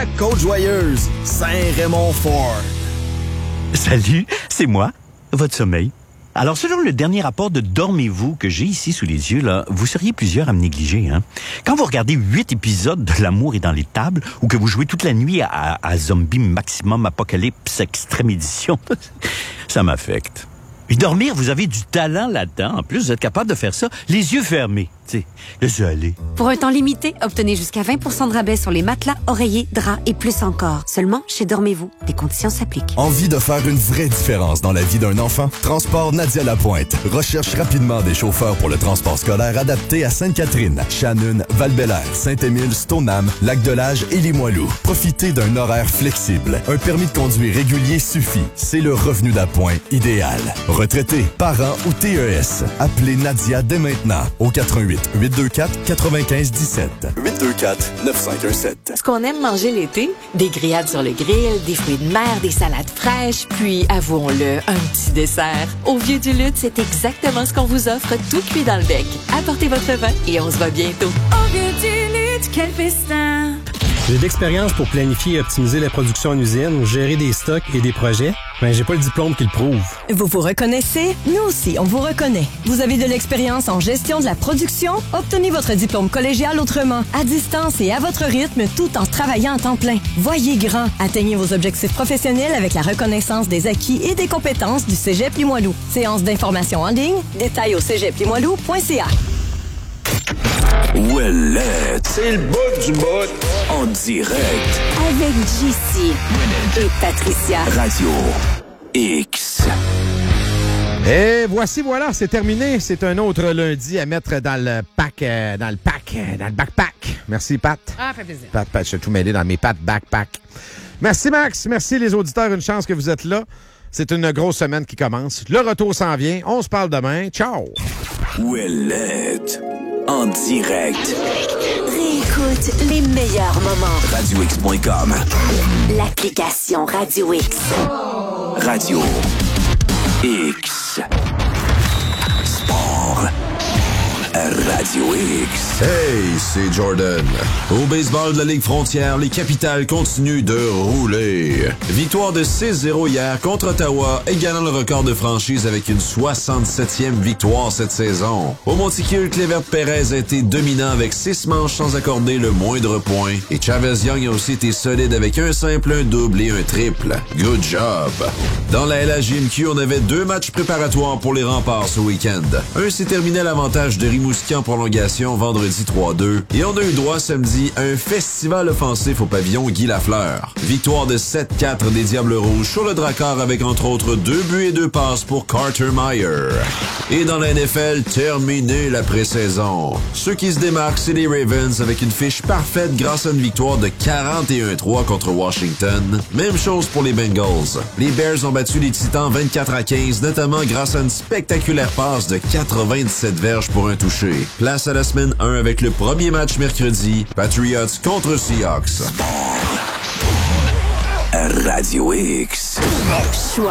Côte-Joyeuse, Saint-Raymond-Fort. Salut, c'est moi, votre sommeil. Alors, selon le dernier rapport de Dormez-vous que j'ai ici sous les yeux, là, vous seriez plusieurs à me négliger, hein. Quand vous regardez 8 épisodes de L'amour est dans les tables, ou que vous jouez toute la nuit à Zombie Maximum Apocalypse Extrême Édition, ça m'affecte. Et dormir, vous avez du talent là-dedans. En plus, vous êtes capable de faire ça les yeux fermés. Tu sais, laissez aller. Pour un temps limité, obtenez jusqu'à 20 % de rabais sur les matelas, oreillers, draps et plus encore. Seulement chez Dormez-vous. Des conditions s'appliquent. Envie de faire une vraie différence dans la vie d'un enfant? Transport Nadia Lapointe recherche rapidement des chauffeurs pour le transport scolaire adapté à Sainte-Catherine, Shannon, Val-Bélair, Saint-Émile, Stoneham, Lac-de-L'Âge et Limoilou. Profitez d'un horaire flexible. Un permis de conduire régulier suffit. C'est le revenu d'appoint idéal. Retraités, parents ou TES, appelez Nadia dès maintenant au 88 824 95 17 824 9517. Ce qu'on aime manger l'été, des grillades sur le grill, des fruits de mer, des salades fraîches, puis, avouons-le, un petit dessert. Au Vieux du Lutte, c'est exactement ce qu'on vous offre, tout cuit dans le bec. Apportez votre vin et on se voit bientôt. Au Vieux du Lutte, quel festin! J'ai de l'expérience pour planifier et optimiser la production en usine, gérer des stocks et des projets, mais j'ai pas le diplôme qui le prouve. Vous vous reconnaissez? Nous aussi, on vous reconnaît. Vous avez de l'expérience en gestion de la production? Obtenez votre diplôme collégial autrement, à distance et à votre rythme, tout en travaillant à temps plein. Voyez grand. Atteignez vos objectifs professionnels avec la reconnaissance des acquis et des compétences du Cégep Limoilou. Séance d'information en ligne. Détails au cégeplimoilou.ca. Ouellette, c'est le bout du bout. En direct. Avec JC et Patricia. Radio X. Et voilà, c'est terminé. C'est un autre lundi à mettre dans le backpack. Merci, Pat. Ah, fait plaisir. Pat, je suis tout mêlé dans mes pattes backpack. Merci, Max. Merci, les auditeurs. Une chance que vous êtes là. C'est une grosse semaine qui commence. Le retour s'en vient. On se parle demain. Ciao. Ouellette. En direct. Réécoute les meilleurs moments. RadioX.com. L'application Radio X. Radio X. Sport. Radio X. Hey, c'est Jordan. Au baseball de la Ligue frontière, les Capitals continuent de rouler. Victoire de 6-0 hier contre Ottawa, égalant le record de franchise avec une 67e victoire cette saison. Au Monticule, Clevert Perez a été dominant avec 6 manches sans accorder le moindre point. Et Chavez Young a aussi été solide avec un simple, un double et un triple. Good job. Dans la LHJMQ, on avait 2 matchs préparatoires pour les Remparts ce week-end. Un s'est terminé à l'avantage de Rimouski en prolongation vendredi 3-2. Et on a eu droit samedi à un festival offensif au pavillon Guy Lafleur. Victoire de 7-4 des Diables Rouges sur le Drakkar avec entre autres 2 buts et 2 passes pour Carter Meyer. Et dans la NFL, terminé la pré-saison. Ceux qui se démarquent, c'est les Ravens avec une fiche parfaite grâce à une victoire de 41-3 contre Washington. Même chose pour les Bengals. Les Bears ont battu les Titans 24-15, notamment grâce à une spectaculaire passe de 97 verges pour un touché. Place à la semaine 1 avec le premier match mercredi, Patriots contre Seahawks. Radio X. Choix.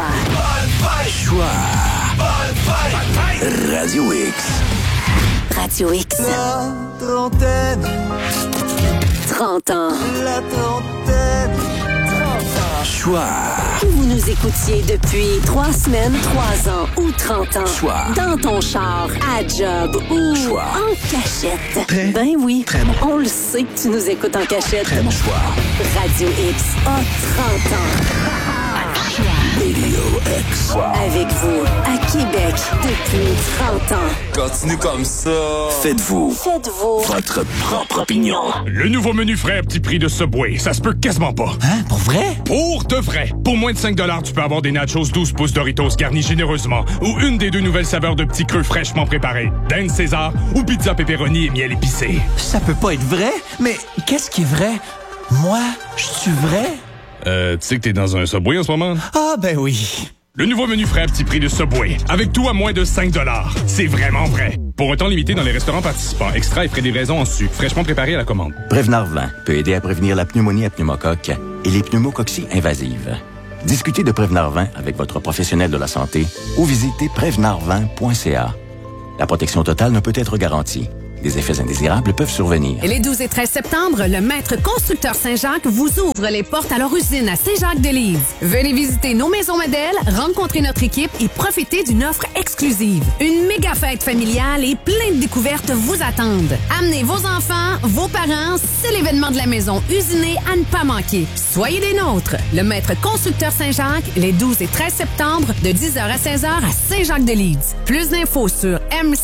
Radio X. Radio X. La trentaine. 30 ans. La trentaine. 30 ans. Choix. Que vous nous écoutiez depuis 3 semaines, 3 ans ou 30 ans. Choix. Dans ton char, à job ou Choix. en cachette. Très, ben oui, très bon. on le sait que tu nous écoutes en cachette. Très bon choix. Radio X a 30 ans. Radio X. Avec vous, à Québec, depuis 30 ans. Continue comme ça. Faites-vous votre propre opinion. Le nouveau menu frais à petit prix de Subway, ça se peut quasiment pas. Hein? Pour vrai? Pour de vrai. Pour moins de 5$, tu peux avoir des nachos 12 pouces Doritos garnis généreusement ou une des 2 nouvelles saveurs de petits creux fraîchement préparés. Dinde César ou pizza pepperoni et miel épicé. Ça peut pas être vrai? Mais qu'est-ce qui est vrai? Moi, je suis vrai? Tu sais que t'es dans un Subway en ce moment? Ah, ben oui. Le nouveau menu frais à petit prix de Subway. Avec tout à moins de 5$. C'est vraiment vrai. Pour un temps limité dans les restaurants participants, extra et frais de livraison en su, fraîchement préparés à la commande. Prevnar 20 peut aider à prévenir la pneumonie à pneumocoque et les pneumococcies invasives. Discutez de Prevnar 20 avec votre professionnel de la santé ou visitez prevnar20.ca. La protection totale ne peut être garantie, Des effets indésirables peuvent survenir. Et les 12 et 13 septembre, le Maître Constructeur Saint-Jacques vous ouvre les portes à leur usine à Saint-Jacques-de-Lise. Venez visiter nos maisons modèles, rencontrer notre équipe et profiter d'une offre exclusive. Une méga fête familiale et plein de découvertes vous attendent. Amenez vos enfants, vos parents, c'est l'événement de la maison usinée à ne pas manquer. Soyez des nôtres. Le Maître Constructeur Saint-Jacques, les 12 et 13 septembre, de 10h à 16h à Saint-Jacques-de-Lise. Plus d'infos sur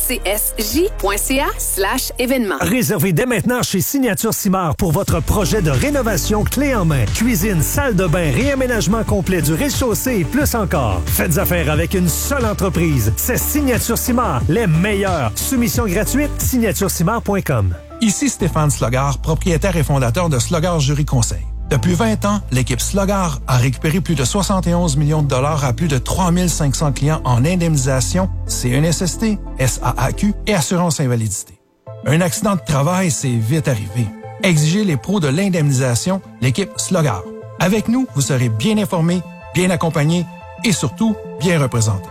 mcsj.ca/événements. Réservez dès maintenant chez Signature Simard pour votre projet de rénovation clé en main. Cuisine, salle de bain, réaménagement complet du rez-de-chaussée et plus encore. Faites affaire avec une seule entreprise. C'est Signature Simard, les meilleurs. Soumission gratuite, signaturesimard.com. Ici Stéphane Slogard, propriétaire et fondateur de Slogard Jury Conseil. Depuis 20 ans, l'équipe Slogard a récupéré plus de 71 millions de dollars à plus de 3500 clients en indemnisation, CNSST, SAAQ et assurance invalidité. Un accident de travail, c'est vite arrivé. Exigez les pros de l'indemnisation, l'équipe Slogard. Avec nous, vous serez bien informé, bien accompagné et surtout bien représenté.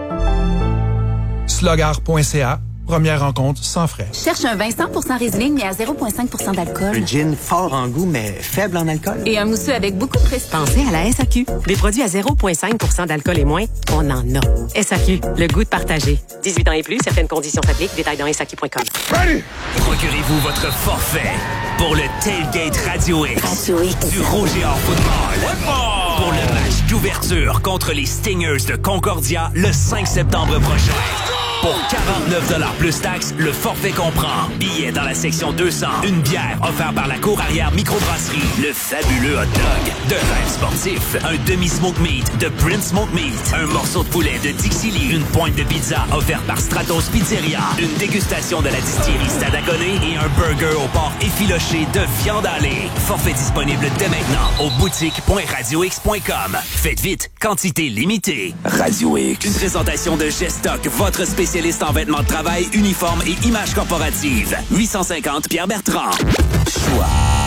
Slogard.ca. Première rencontre sans frais. Cherche un vin 100% Riesling, mais à 0,5% d'alcool. Un gin fort en goût, mais faible en alcool. Et un mousseux avec beaucoup de prestige. Pensez à la SAQ. Des produits à 0,5% d'alcool et moins, on en a. SAQ, le goût de partager. 18 ans et plus, certaines conditions s'appliquent. Détails dans SAQ.com. Procurez-vous votre forfait pour le Tailgate Radio X du Roger Hors Football. Pour le match d'ouverture contre les Stingers de Concordia le 5 septembre prochain. Pour 49$ plus taxes, le forfait comprend billets dans la section 200, une bière offerte par la cour arrière microbrasserie, le fabuleux hot dog, de rêve sportif, un demi-smoke meat de Prince Smoke Meat, un morceau de poulet de Dixie Lee, une pointe de pizza offerte par Stratos Pizzeria, une dégustation de la distillerie Stadaconé et un burger au porc effiloché de viande hachée. Forfait disponible dès maintenant au boutique.radiox.com. Faites vite, quantité limitée. Radio X. Une présentation de Gestock, votre spécialiste en vêtements de travail, uniformes et images corporatives. 850 Pierre Bertrand. Choix.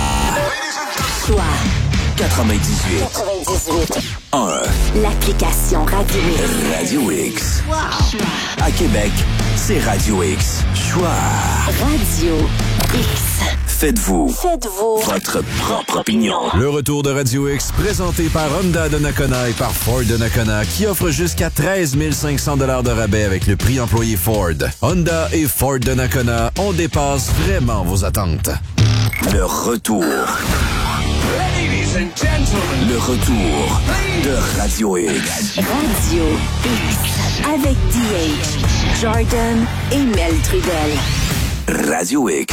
98. 1. L'application Radio X. Radio X. À Québec, c'est Radio X. Choix. Radio X. Faites-vous votre propre opinion. Le retour de Radio X, présenté par Honda de Nakona et par Ford de Nakona, qui offre jusqu'à 13 500 $ de rabais avec le prix employé Ford. Honda et Ford de Nakona, on dépasse vraiment vos attentes. Le retour. Le retour de Radio X. Radio X. Avec DH, Jordan et Mel Trudel. Radio X.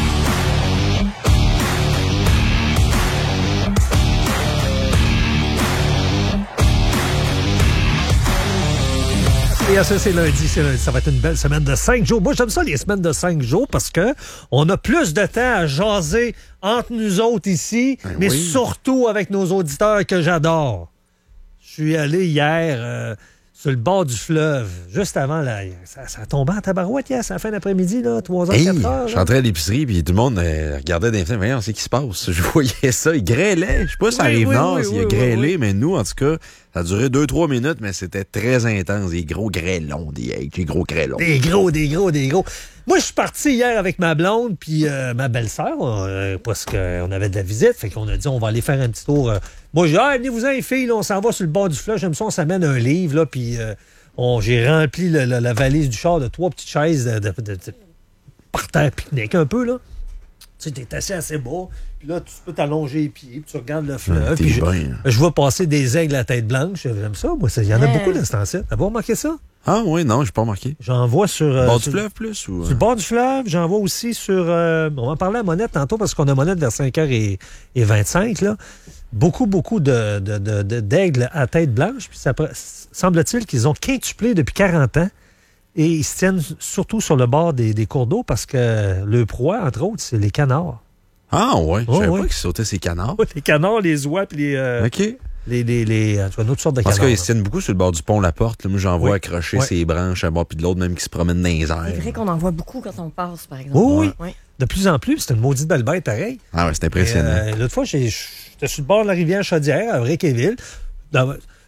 Et ça, c'est lundi. Ça va être une belle semaine de 5 jours. Moi, j'aime ça, les semaines de 5 jours, parce que on a plus de temps à jaser entre nous autres ici, mais surtout avec nos auditeurs que j'adore. Je suis allé hier sur le bord du fleuve, juste avant, là, ça tombait en tabarouette hier, c'est la fin d'après-midi, là, 3h, 4h. Je suis entré à l'épicerie, puis tout le monde regardait des films. Voyons, c'est ce qui se passe. Je voyais ça, il grêlait. Je sais pas si ça arrive nord, s'il a grêlé, mais nous, en tout cas, ça a duré 2-3 minutes, mais c'était très intense. Des gros grêlons, des gros grêlons. Des gros. Moi, je suis parti hier avec ma blonde puis ma belle-sœur, parce qu'on avait de la visite. Fait qu'on a dit, on va aller faire un petit tour. Moi, j'ai dit, venez-vous-en, les filles, là, on s'en va sur le bord du fleuve. J'aime ça, on s'amène un livre, là, puis j'ai rempli la valise du char de 3 petites chaises de par terre pique-nique un peu, là. Tu sais, t'es assis assez bas, puis là, tu peux t'allonger les pieds, puis tu regardes le fleuve. Puis je vois passer des aigles à tête blanche. J'aime ça, moi. Il y en a beaucoup dans ce temps-ci. T'as-vous remarqué ça? Ah oui, non, j'ai pas remarqué. J'en vois sur... le bord du fleuve plus? Ou... Sur le bord du fleuve, j'en vois aussi sur... on va en parler à Monette tantôt, parce qu'on a Monette vers 5h25, là. Beaucoup d'aigles à tête blanche. Puis ça semble-t-il qu'ils ont quintuplé depuis 40 ans. Et ils se tiennent surtout sur le bord des cours d'eau parce que le proie, entre autres, c'est les canards. Ah ouais, je savais pas qu'ils sautaient ces canards. Les canards, les oies, puis les... OK. En tout cas, d'autres sortes de canards. Parce qu'ils se tiennent beaucoup sur le bord du pont La Porte. Là, moi, j'en vois accrocher ses branches à bord puis de l'autre, même qui se promènent dans les airs. C'est vrai qu'on en voit beaucoup quand on passe, par exemple. Oui. De plus en plus, c'est une maudite belle bête, pareil. Ah ouais, c'est impressionnant. L'autre fois, j'étais sur le bord de la rivière Chaudière, à Vraquéville.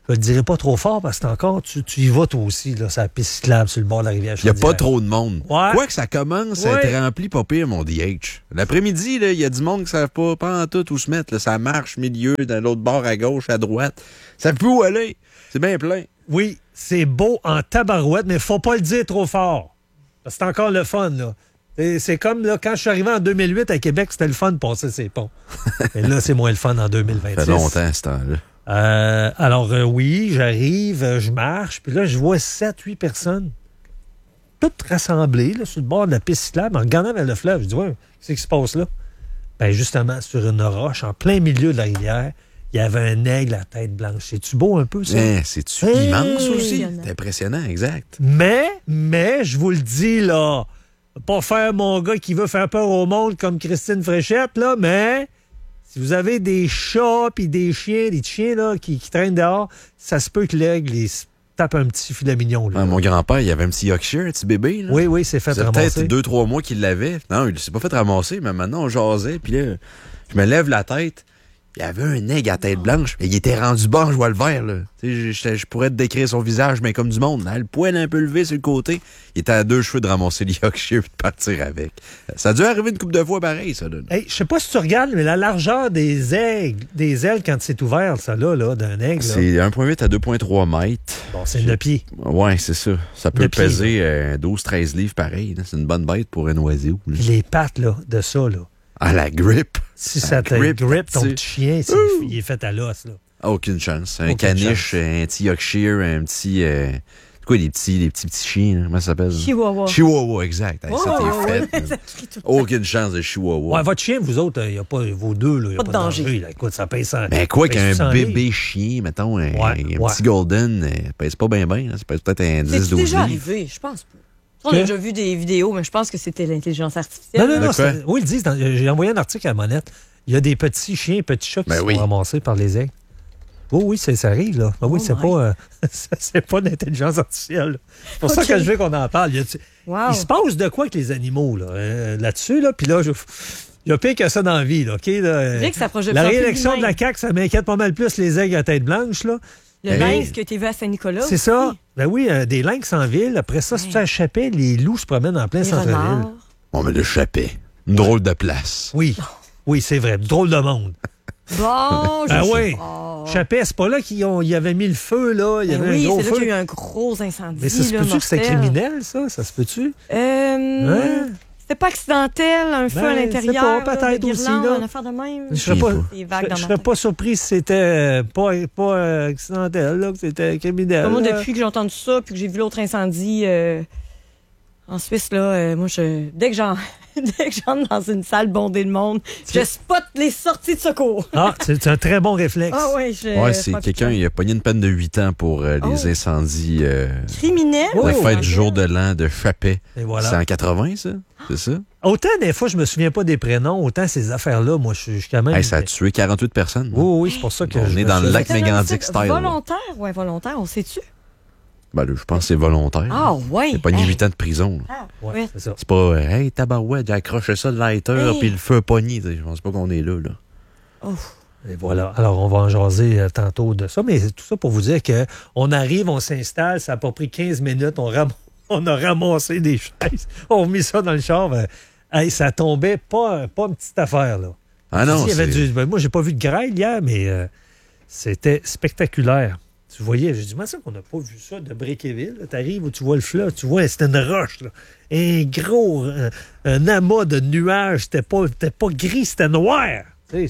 Je le dirai pas trop fort parce que encore, tu y vas toi aussi, là, sur la piste cyclable sur le bord de la rivière. Il n'y a pas trop de monde. Ouais. Quoi que ça commence à être rempli, pas pire, mon DH. L'après-midi, il y a du monde qui ne savent pas en tout où se mettre. Là. Ça marche, milieu, dans l'autre bord, à gauche, à droite. Ça peut où aller. C'est bien plein. Oui, c'est beau en tabarouette, mais faut pas le dire trop fort. C'est encore le fun, là. C'est comme là, quand je suis arrivé en 2008 à Québec, c'était le fun de passer ces ponts. Mais là, c'est moins le fun en 2026. Ça fait longtemps, ce temps-là. Oui, j'arrive, je marche, puis là, je vois 7-8 personnes, toutes rassemblées là, sur le bord de la piste cyclable, en regardant vers le fleuve. Je dis, ouais, qu'est-ce qui se passe là? Ben justement, sur une roche, en plein milieu de la rivière, il y avait un aigle à tête blanche. C'est-tu beau un peu, ça? C'est-tu immense aussi? C'est impressionnant, exact. Mais, je vous le dis, là, pas faire mon gars qui veut faire peur au monde comme Christine Fréchette, là, mais... Si vous avez des chats puis des chiens là, qui traînent dehors, ça se peut que l'aigle tape un petit filet mignon. Là. Mon grand-père, il avait un petit Yorkshire, un petit bébé. Là. Oui, c'est fait ramasser. Peut-être 2-3 mois qu'il l'avait. Non, il s'est pas fait ramasser, mais maintenant, on jasait. Puis là, je me lève la tête. Il y avait un aigle à tête blanche, mais il était rendu bas, je vois le vert. Là. Je pourrais te décrire son visage, mais comme du monde. Là, le poil un peu levé sur le côté. Il était à 2 cheveux de ramasser le Yorkshire et de partir avec. Ça a dû arriver une couple de fois pareil, ça. Hey, je sais pas si tu regardes, mais la largeur des ailes quand c'est ouvert, ça là d'un aigle. C'est 1,8 à 2,3 mètres. Bon, c'est le pied. Oui, c'est ça. Ça peut peser 12-13 livres pareil. Là. C'est une bonne bête pour un oiseau. Là. Les pattes là, de ça, là. Ah, la grippe. Si ça te grippe ton petit chien, il est fait à l'os, là. Aucune chance. Un caniche, un petit Yorkshire, un petit... quoi, les petits chiens, là? Comment ça s'appelle? Chihuahua, exact. Hey, ça, t'es fait. Aucune chance de chihuahua. Ouais, votre chien, vous autres, il n'y a pas... Vos deux, là, il n'y a pas de danger. Là. Écoute, ça pèse 100. Mais quoi qu'un bébé chien, mettons, un petit golden, ça pèse pas bien, ça pèse peut-être un 10-12 livres. C'est déjà arrivé, je pense pas. On a déjà vu des vidéos, mais je pense que c'était l'intelligence artificielle. Non. Oui, ils disent. J'ai envoyé un article à Monette. Il y a des petits chiens, petits chats qui sont ramassés par les aigles. Oh oui, ça arrive, là. Oui, c'est pas l'intelligence artificielle. C'est pour ça que je veux qu'on en parle. Il se passe de quoi avec les animaux, là-dessus, là. Puis là, il y a pire que ça dans la vie, là. OK? Là, la réélection de la CAQ, ça m'inquiète pas mal plus les aigles à tête blanche, là. Le lynx que tu as vu à Saint-Nicolas. C'est ça. Ben oui, des lynx en ville. Après ça, si tu échappais, les loups se promènent en plein centre-ville. On met le Chappé. Une drôle de place. Oui, c'est vrai. Drôle de monde. Bon, Chappé, c'est pas là qu'il y avait mis le feu, là. Il y avait un gros feu. C'est là qu'il y a eu un gros incendie. Mais ça se peut-tu que c'était criminel, ça? Ça se peut-tu? C'était pas accidentel, un feu à l'intérieur. Peut-être aussi, là. Une affaire de même. Je serais pas surpris si c'était pas accidentel, là, que c'était criminel. Moi, depuis que j'ai entendu ça, puis que j'ai vu l'autre incendie en Suisse, là, moi, dès que j'entre dans une salle bondée de monde, je spot les sorties de secours. C'est un très bon réflexe. C'est quelqu'un, il a pogné une peine de 8 ans pour les incendies criminels. La fête du jour de l'an de Chappé. Voilà. C'est en 80, ça? C'est ça? Autant des fois, je me souviens pas des prénoms, autant ces affaires-là, moi, je suis quand même... ça a tué 48 personnes. Oui, c'est pour ça que on est dans le lac Mégantic style. Volontaire, on sait-tu? Ben, je pense que c'est volontaire. C'est pas 8 ans de prison. C'est ça. C'est pas, hey, tabarouette, j'ai accroché ça de lighter, puis le feu a pogné. Je pense pas qu'on est là. Et voilà. Alors, on va en jaser tantôt de ça. Mais tout ça pour vous dire qu'on arrive, on s'installe, ça a pas pris 15 minutes, on a ramassé des chaises, on a mis ça dans le char. Ça tombait pas une petite affaire, là. Ah non, moi, j'ai pas vu de grêle hier, mais c'était spectaculaire. Tu voyais, j'ai dit, moi, ça qu'on n'a pas vu ça de Bréquéville. Tu arrives où tu vois le fleuve, tu vois, c'était une roche, là. Un gros, un amas de nuages. C'était pas gris, c'était noir.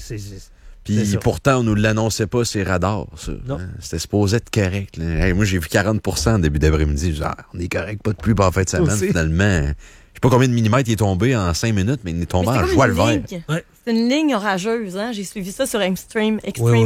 Puis pourtant, on nous l'annonçait pas, c'est radar, ça. Non. C'était supposé être correct. Hey, moi, j'ai vu 40% en début d'après-midi. On est correct, pas de pluie en fin de semaine, finalement. Je sais pas combien de millimètres il est tombé en 5 minutes, mais il est tombé en joie le vert. C'est une ligne orageuse, hein? J'ai suivi ça sur Extreme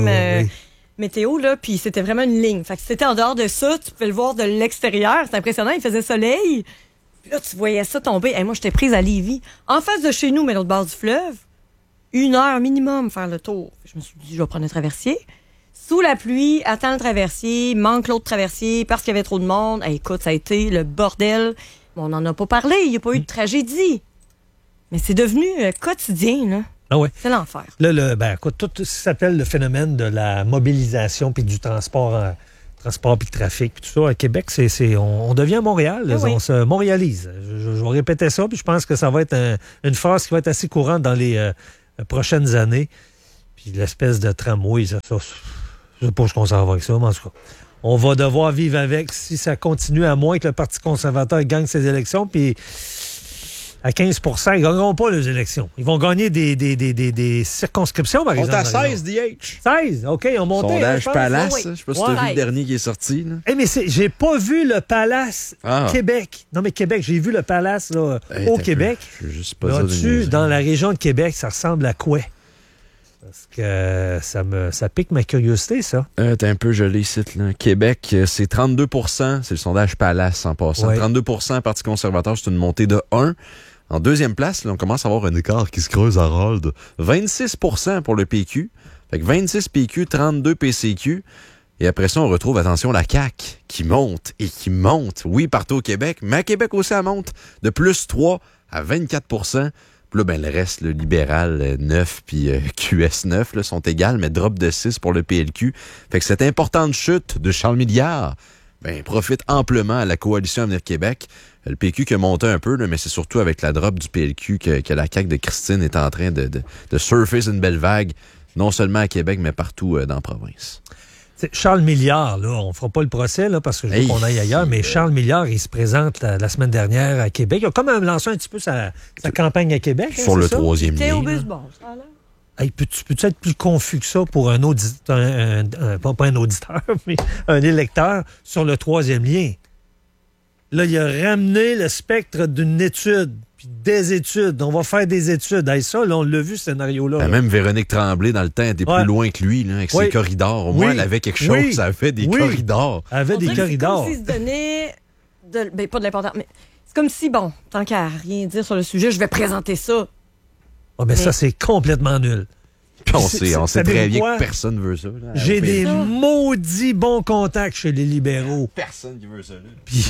météo, là, puis c'était vraiment une ligne. Fait que si c'était en dehors de ça, tu pouvais le voir de l'extérieur. C'est impressionnant, il faisait soleil. Puis là, tu voyais ça tomber. Moi, j'étais prise à Lévis. En face de chez nous, mais l'autre bord du fleuve, 1 heure minimum faire le tour. Je me suis dit, je vais prendre un traversier. Sous la pluie, attends le traversier, manque l'autre traversier parce qu'il y avait trop de monde. Écoute, ça a été le bordel. On n'en a pas parlé, il n'y a pas eu de tragédie. Mais c'est devenu quotidien, là. Ah ouais. C'est l'enfer. Là, écoute, tout ce qui s'appelle le phénomène de la mobilisation puis du transport transport puis le trafic puis tout ça. À Québec, on devient Montréal. Ah oui. On se montréalise. Je vais répéter ça, puis je pense que ça va être une phrase qui va être assez courante dans les prochaines années. Puis l'espèce de tramway, ça je sais pas ce qu'on s'en va avec ça, mais en tout cas, on va devoir vivre avec si ça continue, à moins que le Parti conservateur gagne ses élections, puis à 15 % ils ne gagneront pas les élections. Ils vont gagner des circonscriptions, par exemple. On est à 16, DH. 16, OK, ils ont monté. Sondage Palace, Oui. je sais pas si tu as vu le dernier qui est sorti. Là. Mais j'ai pas vu le Palace Québec. Non, mais Québec, j'ai vu le Palace là, au Québec. Je veux juste pas Là-dessus, dans la région de Québec, ça ressemble à quoi? Parce que ça pique ma curiosité, ça. T'es un peu gelé ici, là. Québec, c'est 32 %. C'est le sondage Palace en passant. Ouais. 32 % Parti conservateur, c'est une montée de 1. En deuxième place, là, on commence à avoir un écart qui se creuse à Harold. 26 % pour le PQ. Fait que 26 PQ, 32 PCQ. Et après ça, on retrouve, attention, la CAQ qui monte et qui monte. Oui, partout au Québec, mais à Québec aussi, elle monte de plus 3 à 24 %. Puis là, ben, le reste, le libéral 9 puis QS 9 là, sont égales, mais drop de 6 pour le PLQ. Fait que cette importante chute de Charles Milliard profite amplement à la coalition Avenir Québec. Le PQ qui a monté un peu, là, mais c'est surtout avec la drop du PLQ que la CAQ de Christine est en train de surfer une belle vague, non seulement à Québec, mais partout dans la province. Charles Milliard, là, on ne fera pas le procès là, parce que je veux qu'on aille ailleurs, mais Charles Milliard, il se présente la semaine dernière à Québec. Il a quand même lancé un petit peu sa campagne à Québec. Sur le troisième lien. au baseball, ça a l'air. Hey, peux-tu être plus confus que ça pour un auditeur, pas un auditeur, mais un électeur sur le troisième lien? Là, il a ramené le spectre d'une étude, puis des études. On va faire des études. Hey, ça, là, on l'a vu, ce scénario-là. Ben, même Véronique Tremblay, dans le temps, était plus loin que lui, là, avec ses corridors. Au moins, elle avait quelque chose. Elle avait des corridors. Elle avait des corridors. C'est comme s'il se donnait, pas de l'importance, mais c'est comme si, bon, tant qu'à rien dire sur le sujet, je vais présenter ça. Ah, mais ça, c'est complètement nul. Puis on sait très bien que personne ne veut ça. Là, j'ai des maudits bons contacts chez les libéraux. Personne qui veut ça. Là. Puis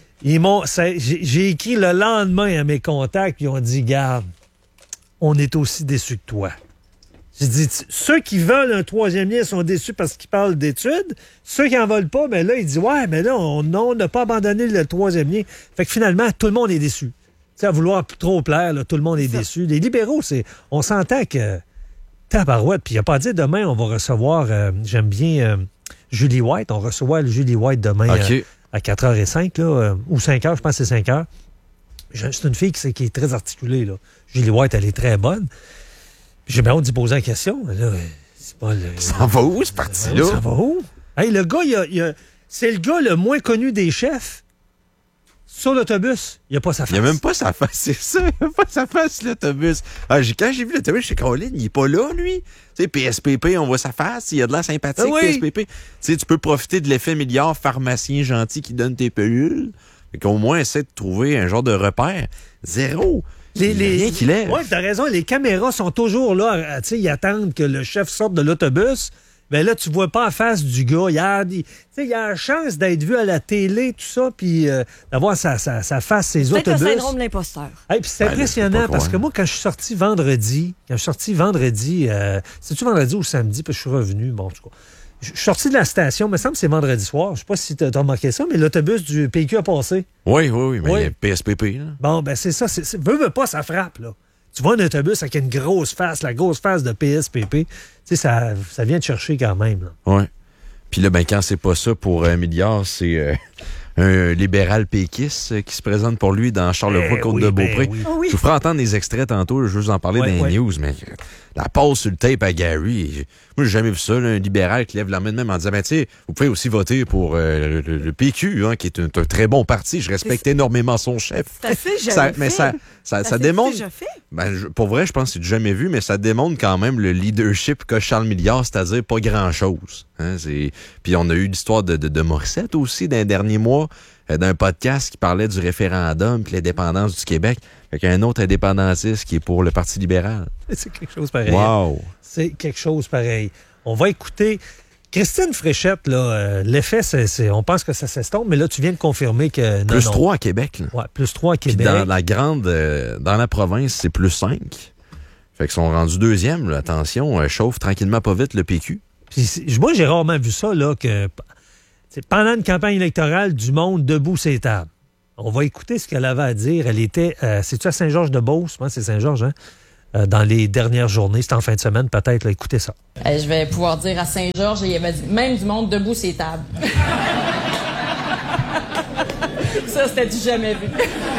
j'ai écrit le lendemain à mes contacts, puis ils ont dit, garde, on est aussi déçus que toi. J'ai dit, ceux qui veulent un troisième lien sont déçus parce qu'ils parlent d'études. Ceux qui n'en veulent pas, ben là, ils disent, ouais, mais là, on n'a pas abandonné le troisième lien. Fait que finalement, tout le monde est déçu. Tu sais, à vouloir trop plaire, là, tout le monde est déçu. Les libéraux, on s'entend que tabarouette, puis il n'y a pas à dire demain, on va recevoir, j'aime bien Julie White, on reçoit Julie White demain à 4h05, là, ou 5h, je pense que c'est 5h. C'est une fille qui est très articulée, là. Julie White, elle est très bonne. J'ai bien hâte d'y poser la question. Là, c'est pas ça va où, ce parti-là? Ça va où? Hey, le gars, c'est le gars le moins connu des chefs. Sur l'autobus, il n'y a pas sa face. Il n'y a même pas sa face, c'est ça. Il n'y a pas sa face, l'autobus. Quand j'ai vu l'autobus, je suis Caroline, il n'est pas là, lui. Tu sais, PSPP, on voit sa face, il a de l'air sympathique, PSPP. Tu sais, tu peux profiter de l'effet milliard pharmacien gentil qui donne tes pilules. Fait qu'au moins, essaie de trouver un genre de repère. Zéro. Rien qu'il est. Oui, t'as raison, les caméras sont toujours là. Tu sais, ils attendent que le chef sorte de l'autobus. Ben là, tu vois pas la face du gars. Il a la chance d'être vu à la télé, tout ça, puis d'avoir sa face, ses autobus. autobus. C'est le syndrome de l'imposteur. Hey, puis c'est impressionnant parce que moi, quand je suis sorti vendredi, c'est-tu vendredi ou samedi, puis je suis revenu, bon, en tout cas. Je suis sorti de la station, il me semble que c'est vendredi soir. Je sais pas si tu as remarqué ça, mais l'autobus du PQ a passé. Oui, mais il y a PSPP. Là. Bon, ben c'est ça. Veut pas, ça frappe, là. Tu vois un autobus avec une grosse face, la grosse face de PSPP, tu sais, ça vient te chercher quand même. Oui. Puis là, ben quand c'est pas ça pour un milliard, c'est un libéral péquiste qui se présente pour lui dans Charlevoix-Côte-de-Beaupré. Oui. Oh oui. Je vous ferai entendre des extraits tantôt, je vais vous en parler dans les news, mais la pause sur le tape à Gary, moi, j'ai jamais vu ça, là, un libéral qui lève la main de même en disant, ben, tu sais, vous pouvez aussi voter pour le PQ, hein, qui est un très bon parti. Je respecte énormément son chef. Ça démontre. Pour vrai, je pense que c'est jamais vu, mais ça démontre quand même le leadership qu'a Charles Milliard, c'est-à-dire pas grand-chose. Hein, puis on a eu l'histoire de Morissette aussi dans les derniers mois, d'un podcast qui parlait du référendum et l'indépendance du Québec. Avec un autre indépendantiste qui est pour le Parti libéral. C'est quelque chose pareil. Wow! C'est quelque chose pareil. On va écouter Christine Fréchette, là, l'effet, on pense que ça s'estompe, mais là, tu viens de confirmer que... Plus 3 à Québec. Là. Ouais, plus 3 à Québec. Puis dans la province, c'est plus 5. Fait qu'ils sont rendus deuxième. Là. Attention, chauffe tranquillement pas vite le PQ. Puis, moi, j'ai rarement vu ça, là, que... Tu C'est pendant une campagne électorale, du monde debout ses tables. On va écouter ce qu'elle avait à dire. Elle était, c'est-tu à Saint-Georges-de-Beauce? Moi, c'est Saint-Georges, hein? Dans les dernières journées. C'était en fin de semaine, peut-être. Là, écoutez ça. Je vais pouvoir dire à Saint-Georges, il y avait même du monde debout ses tables. Ça, c'était du jamais vu.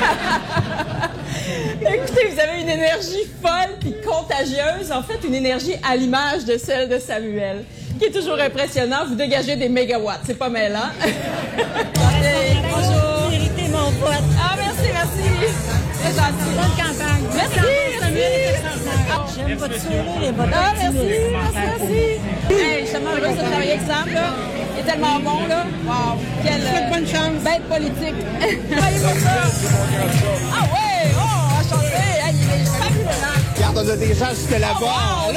Écoutez, vous avez une énergie folle puis contagieuse. En fait, une énergie à l'image de celle de Samuel, qui est toujours impressionnant. Vous dégagez des mégawatts. C'est pas mêlant. Bonjour. Vérité, mon pote. Ah, merci. C'est gentil. Bonne campagne. Merci. J'aime pas te sauver, les bonnes merci. Hey, je suis tellement heureuse de travailler avec Sam, là. Il est tellement bon, là. Wow. Quelle bonne chance. Bête politique. Travaillez pour ça. Ah ouais! Oh, enchanté! Hey, il est fabuleux, hein? Regarde, on a des gens jusque là-bas. Oh, wow.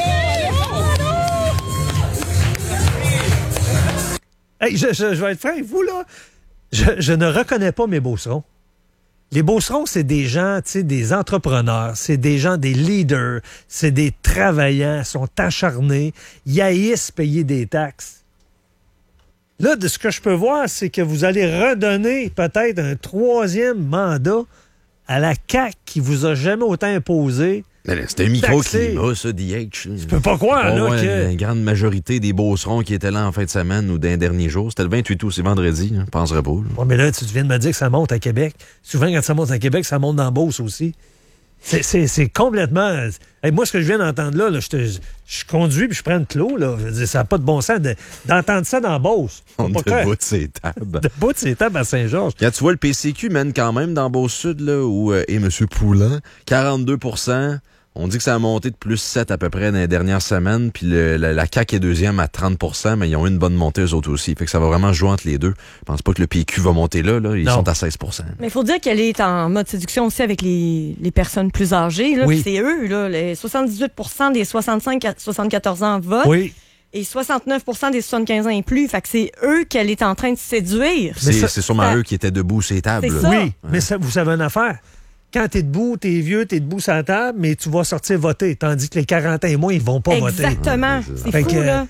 Hey, je vais être franc avec vous, là. Je ne reconnais pas mes beaucerons. Les beaucerons, c'est des gens, tu sais, des entrepreneurs, c'est des gens, des leaders, c'est des travaillants, sont acharnés, ils haïssent payer des taxes. Là, de ce que je peux voir, c'est que vous allez redonner peut-être un 3e mandat à la CAQ qui vous a jamais autant imposé. C'était un microclimat, ça, DH. Tu peux pas croire, là, que... La grande majorité des beaucerons qui étaient là en fin de semaine ou d'un dernier jour, c'était le 28 août, c'est vendredi, je penserais pas. Ouais, mais là, tu viens de me dire que ça monte à Québec. Souvent, quand ça monte à Québec, ça monte dans Beauce aussi. C'est complètement... Hey, moi, ce que je viens d'entendre là, je conduis puis je prends le clos, là. Je veux dire, ça n'a pas de bon sens d'entendre ça dans Beauce. On est debout de ses tables. Debout de ses tables à Saint-Georges. Quand tu vois, le PCQ mène quand même dans Beauce-Sud, là, où et M. Poulin, 42 %. On dit que ça a monté de plus 7 à peu près dans les dernières semaines, puis la CAQ est deuxième à 30 %, mais ils ont eu une bonne montée eux autres aussi. Fait que ça va vraiment jouer entre les deux. Je pense pas que le PQ va monter là. Ils sont à 16 %. Mais il faut dire qu'elle est en mode séduction aussi avec les personnes plus âgées. Là. Oui. C'est eux, là, les 78 % des 65 à 74 ans votent. Oui. Et 69 % des 75 ans et plus. Fait que c'est eux qu'elle est en train de séduire. C'est sûrement eux qui étaient debout sur les tables. C'est ça. Oui, mais ça, vous savez une affaire. Quand t'es debout, t'es vieux, t'es debout sur la table, mais tu vas sortir voter. Tandis que les 40 ans et moins, ils vont pas voter. Exactement. C'est fou, là.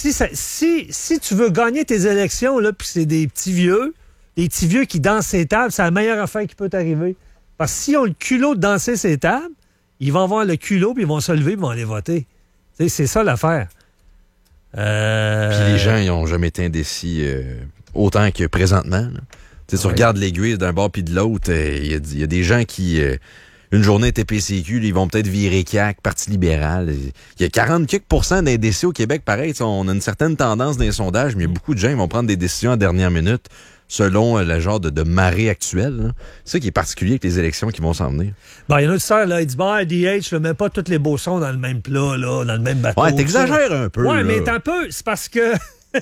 Si tu veux gagner tes élections, là, puis c'est des petits vieux qui dansent ces tables, c'est la meilleure affaire qui peut t'arriver. Parce que s'ils ont le culot de danser ces tables, ils vont avoir le culot, puis ils vont se lever, puis ils vont aller voter. T'sais, c'est ça l'affaire. Puis les gens, ils n'ont jamais été indécis autant que présentement. Tu regardes l'aiguille d'un bord puis de l'autre, il y a des gens qui, une journée étaient PCQ, ils vont peut-être virer CAQ, Parti libéral. Il y a 40 quelques % d'indécis au Québec, pareil. On a une certaine tendance dans les sondages, mais il y a beaucoup de gens qui vont prendre des décisions à dernière minute selon le genre de marée actuelle. C'est ça qui est particulier avec les élections qui vont s'en venir. Il y en a une sœur, là, il dit, DH, ne mets pas tous les beaucerons dans le même plat, là, dans le même bateau. Ouais, t'exagères un peu. Ouais, mais un peu, c'est parce que...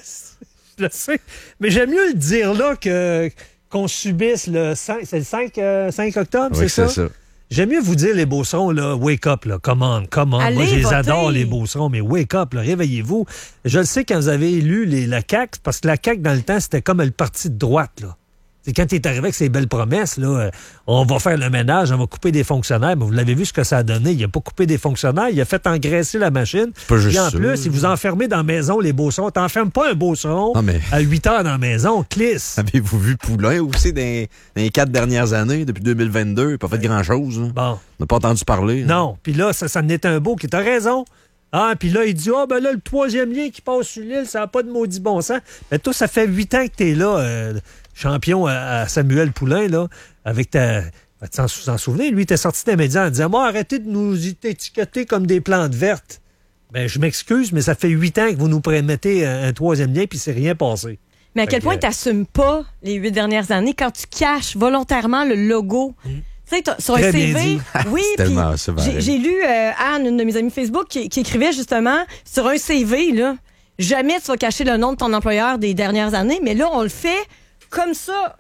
je le sais, mais j'aime mieux le dire là qu'on subisse le 5... C'est le 5 octobre, oui, c'est ça? J'aime mieux vous dire, les beaucerons, là, wake up, là, come on. Allez, moi, je les votez. adore, les beaucerons, mais wake up, là, réveillez-vous. Je le sais, quand vous avez élu la CAQ, parce que la CAQ, dans le temps, c'était comme le parti de droite, là. C'est quand il est arrivé avec ses belles promesses, là, on va faire le ménage, on va couper des fonctionnaires. Mais vous l'avez vu ce que ça a donné. Il n'a pas coupé des fonctionnaires, il a fait engraisser la machine. Pas juste et en ça. plus, si vous enfermez dans la maison les beaucerons, t'enfermes pas un beauceron à 8 heures dans la maison, clisse. Avez-vous vu Poulin aussi dans les 4 dernières années, depuis 2022? Il n'a pas fait grand-chose. Bon. On n'a pas entendu parler. Non. Puis là, ça en est un beau qui t'a raison. Ah, puis là, il dit, là, le 3e lien qui passe sur l'île, ça n'a pas de maudit bon sens. Mais toi, ça fait 8 ans que t'es là, champion à Samuel Poulin, là, avec ta... Tu t'en souvenais, lui, t'es sorti des médias en disant, arrêtez de nous étiqueter comme des plantes vertes. Ben, je m'excuse, mais ça fait 8 ans que vous nous promettez un 3e lien, puis c'est rien passé. Mais à quel point t'assumes pas les 8 dernières années quand tu caches volontairement le logo? Tu sais, sur un CV, oui, puis j'ai lu Anne, une de mes amies Facebook, qui écrivait justement sur un CV, là, jamais tu vas cacher le nom de ton employeur des dernières années, mais là, on le fait comme ça,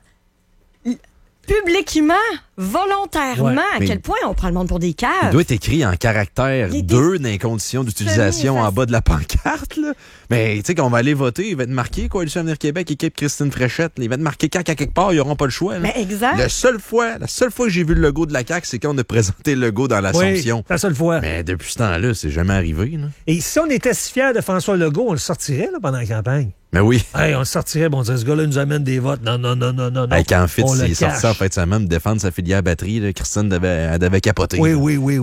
publiquement, volontairement. Ouais, à quel point on prend le monde pour des caves. Il doit être écrit en caractère 2 dans les conditions d'utilisation en bas de la pancarte. Là. Mais tu sais, qu'on va aller voter, il va être marqué Coalition Avenir Québec, équipe Christine Fréchette. Il va être marqué CAQ à quelque part, ils n'auront pas le choix. Là. Mais exact. La seule fois que j'ai vu le logo de la CAQ, c'est quand on a présenté le logo dans l'Assomption. Oui, la seule fois. Mais depuis ce temps-là, c'est jamais arrivé. Là. Et si on était si fiers de François Legault, on le sortirait là, pendant la campagne. Mais oui. Hey, on sortirait, on dirait, ce gars-là nous amène des votes. Non. Hey, quand Fitz est cache. sorti en fait, ça même défendre sa filière batterie, là, Christine devait capoter. Oui.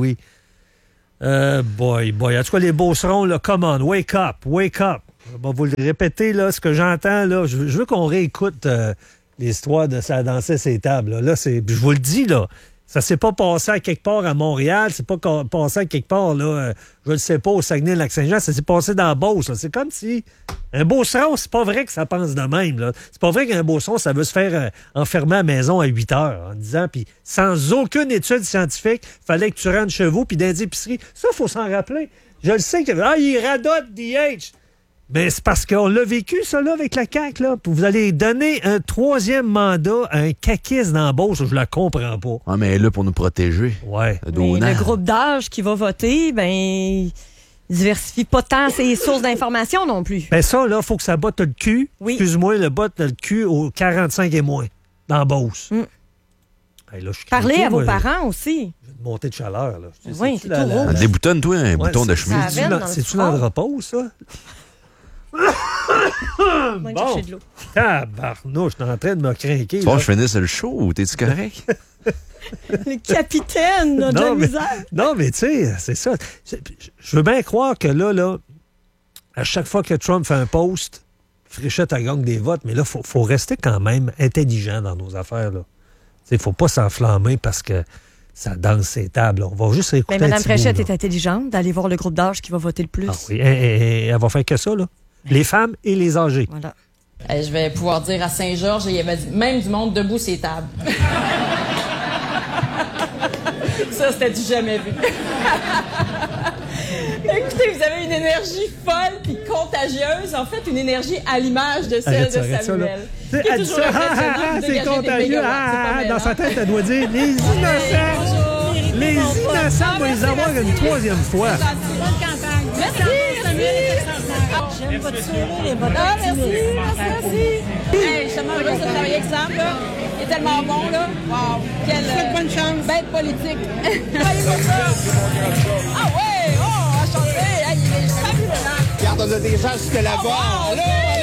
Boy. En tout cas, les Beaucerons, là, come on, wake up. Je vais vous le répéter, là, ce que j'entends, là. Je veux qu'on réécoute l'histoire de ça danser ces tables. Là, je vous le dis, là. Ça s'est pas passé à quelque part à Montréal, c'est pas passé à quelque part, là, je ne sais pas, au Saguenay-Lac-Saint-Jean, ça s'est passé dans la Beauce. Là. C'est comme si un Beauceron, c'est pas vrai que ça pense de même. Là. C'est pas vrai qu'un Beauceron, ça veut se faire enfermer à la maison à 8 heures en disant, puis sans aucune étude scientifique, fallait que tu rentres chez vous, puis dans les épiceries. Ça, il faut s'en rappeler. Je le sais que, il radote DH. Mais c'est parce qu'on l'a vécu, ça, là, avec la CAQ, là. Puis vous allez donner un 3e mandat à un caquiste dans la Beauce, je la comprends pas. Ah, mais elle est là pour nous protéger. Ouais. Le groupe d'âge qui va voter, il diversifie pas tant ses sources d'informations non plus. Ben ça, là, il faut que ça botte le cul. Oui. Excuse-moi, le botte le cul aux 45 et moins, dans la Beauce. Hey, là, parlez à vos parents aussi. J'ai une montée de chaleur, là. Oui, c'est tout rouge. Déboutonne, toi, un bouton de chemise. C'est-tu dans le repos, ça? Bon, tabarnouche, je suis en train de me craquer. Bon, je finisse le show ou t'es-tu correct? Le capitaine de la misère. Non, mais tu sais, c'est ça. Je veux bien croire que là, à chaque fois que Trump fait un post, Fréchette a gagne des votes, mais là, il faut rester quand même intelligent dans nos affaires. Il ne faut pas s'enflammer parce que ça danse ses tables. On va juste écouter. Mais Mme Fréchette est intelligente d'aller voir le groupe d'âge qui va voter le plus. Ah oui, et elle va faire que ça, là. Les femmes et les âgés. Voilà. Je vais pouvoir dire à Saint-Georges, il y avait même du monde debout ces tables. Ça, c'était du jamais vu. Écoutez, vous avez une énergie folle puis contagieuse. En fait, une énergie à l'image de celle de Samuel. Elle dit ça, c'est contagieux. Dans sa tête, elle doit dire les innocents. Les innocents, on va les avoir une 3e fois. Merci. J'aime pas te sauver les votes. Merci. Hey, je suis tellement heureuse de travailler avec Sam, là. Il est tellement bon, là. Wow. Quelle bonne chance. Bête politique. Travaillez pour ça. Ah ouais! Oh, enchanté. Hey, il est fabuleux, hein? Regarde, on a des gens jusque là-bas.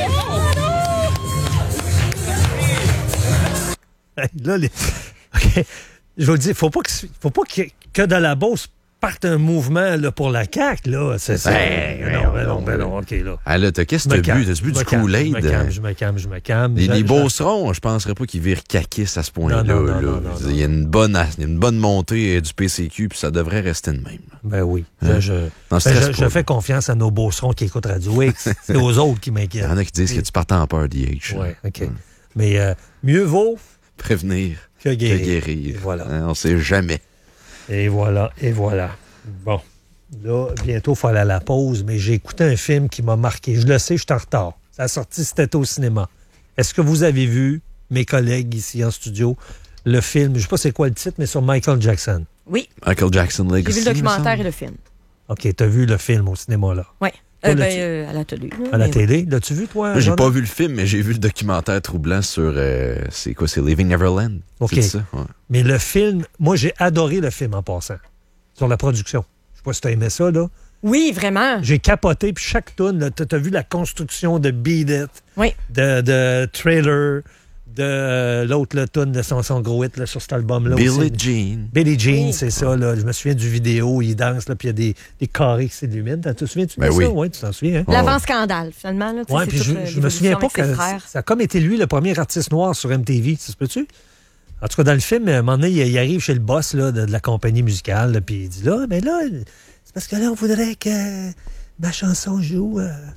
Là, OK. Je vous le dis, faut pas que dans la Beauce parte un mouvement là, pour la CAQ, là. C'est ça. Non, OK, là. Ah, là, qu'est-ce que t'as bu? T'as bu du Kool-Aid? Je me calme. Les Beaucerons, je penserais pas qu'ils virent caquistes à ce point-là. Non. Il y a une bonne montée du PCQ, puis ça devrait rester de même. Ben oui. Je fais confiance à nos Beaucerons qui écoutent Radio X. C'est aux autres qui m'inquiètent. Il y en a qui disent que tu partes en peur, DH. Oui, OK. Mais mieux vaut prévenir que guérir. Voilà. On ne sait jamais. Et voilà. Bon, là, bientôt, il faut aller à la pause, mais j'ai écouté un film qui m'a marqué. Je le sais, je suis en retard. Ça a sorti, c'était au cinéma. Est-ce que vous avez vu, mes collègues ici en studio, le film, je ne sais pas c'est quoi le titre, mais sur Michael Jackson? Oui. Michael Jackson Legacy. J'ai vu le documentaire et le film. OK, tu as vu le film au cinéma, là? Oui. À la télé. À la télé? L'as-tu vu, toi? Moi, j'ai pas vu le film, mais j'ai vu le documentaire troublant sur... c'est quoi? C'est Living Neverland? OK. C'est ça? Ouais. Mais le film... Moi, j'ai adoré le film en passant. Sur la production. Je sais pas si tu as aimé ça, là. Oui, vraiment. J'ai capoté, puis chaque toune, tu as vu la construction de Beat It, oui. de Trailer, de l'autre, le toune de son gros hit là, sur cet album-là. Billie Jean. Billie Jean, oui. C'est ça. Là. Je me souviens du vidéo, il danse, puis il y a des carrés qui s'illuminent. Tu te souviens de ça? Oui, tu t'en souviens. Hein? L'avant-scandale, finalement. Oui, puis je me souviens pas que ça a comme été lui le premier artiste noir sur MTV. Ça se peut-tu? En tout cas, dans le film, à un moment donné, il arrive chez le boss là, de la compagnie musicale, puis il dit là, mais là, c'est parce que là, on voudrait que ma chanson joue.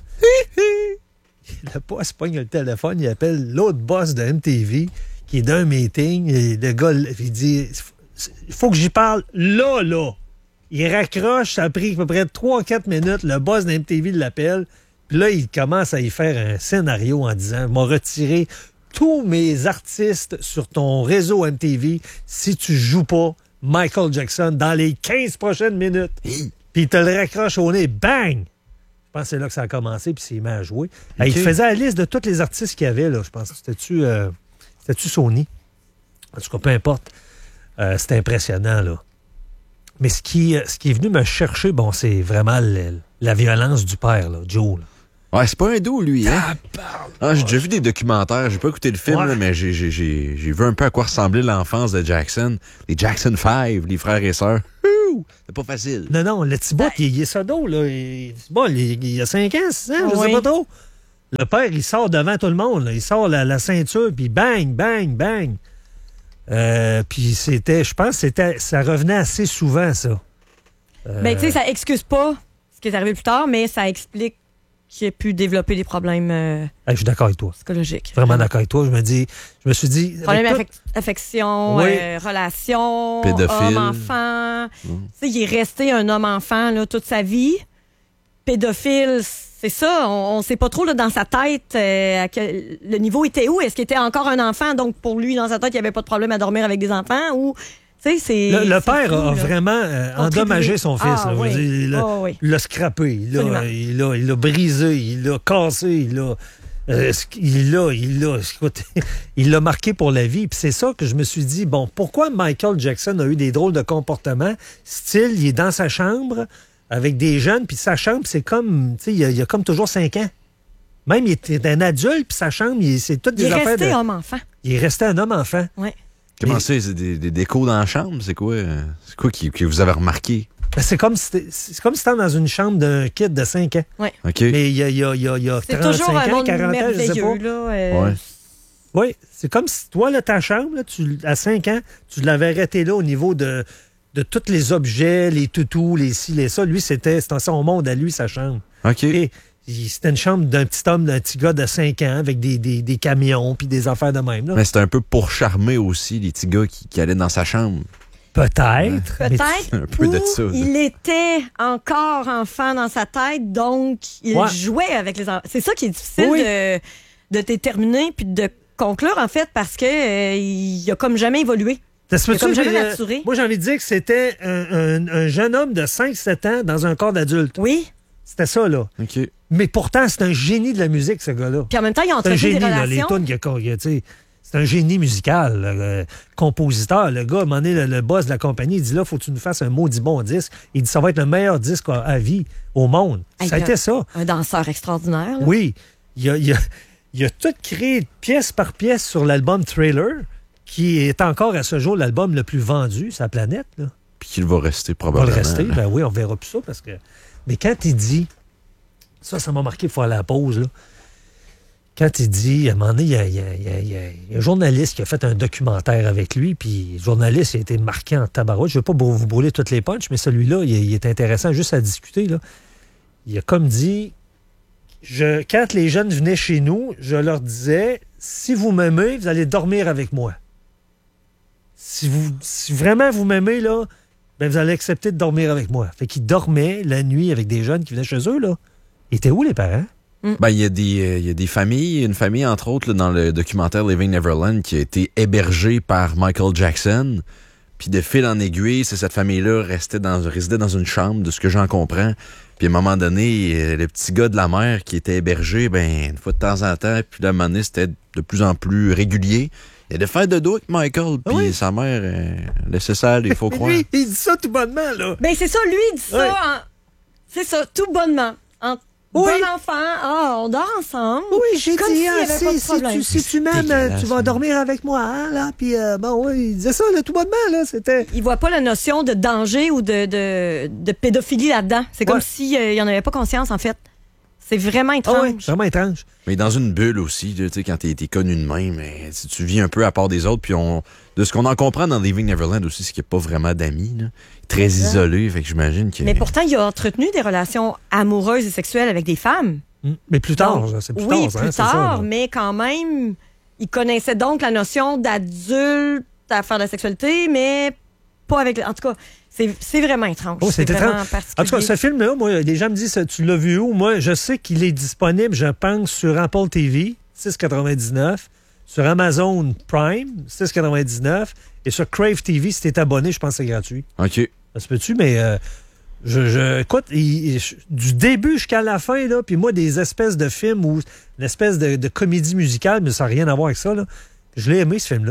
Le boss pogne le téléphone, il appelle l'autre boss de MTV qui est d'un meeting, et le gars, il dit il faut que j'y parle là. Il raccroche, ça a pris à peu près 3-4 minutes, le boss de MTV l'appelle, puis là, il commence à y faire un scénario en disant m'a retiré tous mes artistes sur ton réseau MTV si tu joues pas Michael Jackson dans les 15 prochaines minutes. Puis il te le raccroche au nez, bang! Je pense que c'est là que ça a commencé, puis il s'est mis à jouer. Okay. Il faisait la liste de tous les artistes qu'il y avait, là. Je pense que c'était-tu Sony? En tout cas, peu importe. C'était impressionnant, là. Mais ce qui est venu me chercher, bon, c'est vraiment la violence du père, là, Joe. Là. Ouais, c'est pas un dos, lui, hein? J'ai déjà vu des documentaires, j'ai pas écouté le film, là, mais j'ai vu un peu à quoi ressemblait l'enfance de Jackson. Les Jackson 5, les frères et sœurs. C'est pas facile. Non, le petit bout, il est sado, là. Il a 5 ans, 6 ans, je sais pas trop. Le père, il sort devant tout le monde, là. Il sort la ceinture, puis bang, bang, bang. Puis je pense que ça revenait assez souvent, ça. Ben, tu sais, ça excuse pas ce qui est arrivé plus tard, mais ça explique qu'il a pu développer des problèmes je suis d'accord avec toi. psychologiques. Vraiment d'accord avec toi. Je me suis dit... Problème affection, relation, pédophile. homme-enfant. Tu sais, il est resté un homme-enfant là, toute sa vie. Pédophile, c'est ça. On sait pas trop là, dans sa tête le niveau était où. Est-ce qu'il était encore un enfant? Donc, pour lui, dans sa tête, il n'y avait pas de problème à dormir avec des enfants ou... Le père a vraiment endommagé son fils. Il l'a scrappé, il l'a brisé, il l'a cassé, il l'a marqué pour la vie. Puis c'est ça que je me suis dit, bon, pourquoi Michael Jackson a eu des drôles de comportements? Style, il est dans sa chambre avec des jeunes, puis sa chambre, c'est comme, tu sais, il a comme toujours 5 ans. Même, il est un adulte, puis sa chambre, c'est toutes des affaires. Il est resté homme-enfant. Il est resté un homme-enfant. Oui. Comment c'est des décos dans la chambre? C'est quoi que vous avez remarqué? Ben, c'est comme si t'étais dans une chambre d'un kid de 5 ans. Oui. Okay. Mais il y a 35 ans, 40 ans, je sais pas. Oui, c'est comme si toi, là, ta chambre, là, à 5 ans, tu l'avais arrêté là au niveau de tous les objets, les toutous, les ci, les ça. Lui, c'était son monde à lui, sa chambre. OK. Et c'était une chambre d'un petit gars de 5 ans avec des camions puis des affaires de même. Là. Mais c'était un peu pour charmer aussi les petits gars qui allaient dans sa chambre. Peut-être. Peut-être. Un peu de ça. Il était encore enfant dans sa tête, donc il jouait avec les enfants. C'est ça qui est difficile de déterminer puis de conclure, en fait, parce que il a comme jamais évolué. Il a comme jamais maturé. Moi, j'ai envie de dire que c'était un jeune homme de 5-7 ans dans un corps d'adulte. Oui. C'était ça, là. OK. Mais pourtant, c'est un génie de la musique, ce gars-là. Puis en même temps, il a entretenu des relations. C'est un génie musical, compositeur. Le gars, à un moment donné, le boss de la compagnie, il dit là, faut que tu nous fasses un maudit bon disque. Il dit ça va être le meilleur disque à vie au monde. Ça a été ça. Un danseur extraordinaire. Là. Oui. Il a tout créé pièce par pièce sur l'album Thriller, qui est encore à ce jour l'album le plus vendu sur la planète. Là. Puis qu'il va rester probablement. Il va le rester, ben oui, on verra plus ça parce que. Mais quand il dit, ça m'a marqué, il faut aller à la pause, là. Quand il dit, à un moment donné, il y a un journaliste qui a fait un documentaire avec lui, puis le journaliste a été marqué en tabarouette. Je ne veux pas vous brûler toutes les punches, mais celui-là, il est intéressant juste à discuter, là. Il a comme dit, quand les jeunes venaient chez nous, je leur disais, si vous m'aimez, vous allez dormir avec moi. Si vraiment vous m'aimez, là, ben vous allez accepter de dormir avec moi. Fait qu'il dormait la nuit avec des jeunes qui venaient chez eux, là. Ils étaient où, les parents? Ben, il y a des familles, une famille, entre autres, là, dans le documentaire Living Neverland, qui a été hébergée par Michael Jackson. Puis de fil en aiguille, cette famille-là résidait dans une chambre, de ce que j'en comprends. Puis à un moment donné, le petit gars de la mère qui était hébergé, ben, une fois de temps en temps, puis là, à un moment donné, c'était de plus en plus régulier. Il y a des fêtes de dos avec Michael, puis sa mère laissait ça aller, il faut croire. Lui, il dit ça tout bonnement, là. Ben, c'est ça, lui, il dit ça, c'est ça, tout bonnement. Bon enfant, on dort ensemble. Oui, j'ai comme dit, si tu m'aimes, tu vas dormir avec moi, hein, là. Puis, il disait ça, là, tout bonnement, là, c'était... Il voit pas la notion de danger ou de pédophilie là-dedans. C'est comme s'il n'y en avait pas conscience, en fait. C'est vraiment étrange. Oui, vraiment étrange. Mais dans une bulle aussi, tu sais, quand t'es connu de même, tu vis un peu à part des autres, puis de ce qu'on en comprend dans Living Neverland aussi, c'est qu'il n'y a pas vraiment d'amis, là. Très isolé, fait que j'imagine que... Mais pourtant, il a entretenu des relations amoureuses et sexuelles avec des femmes. Mais plus tard, c'est plus tard. Oui, plus tard, mais quand même, il connaissait donc la notion d'adulte à faire de la sexualité, mais pas avec... En tout cas, c'est vraiment étrange. Oh, c'est vraiment étrange. particulier. En tout cas, ce film-là, moi, les gens me disent, tu l'as vu où? Moi, je sais qu'il est disponible, je pense, sur Apple TV, $6,99, sur Amazon Prime, $6,99, et sur Crave TV, si t'es abonné, je pense que c'est gratuit. OK. Ça se peut-tu, mais écoute, du début jusqu'à la fin, là, puis moi, des espèces de films ou une espèce de comédie musicale, mais ça n'a rien à voir avec ça, là, je l'ai aimé, ce film-là.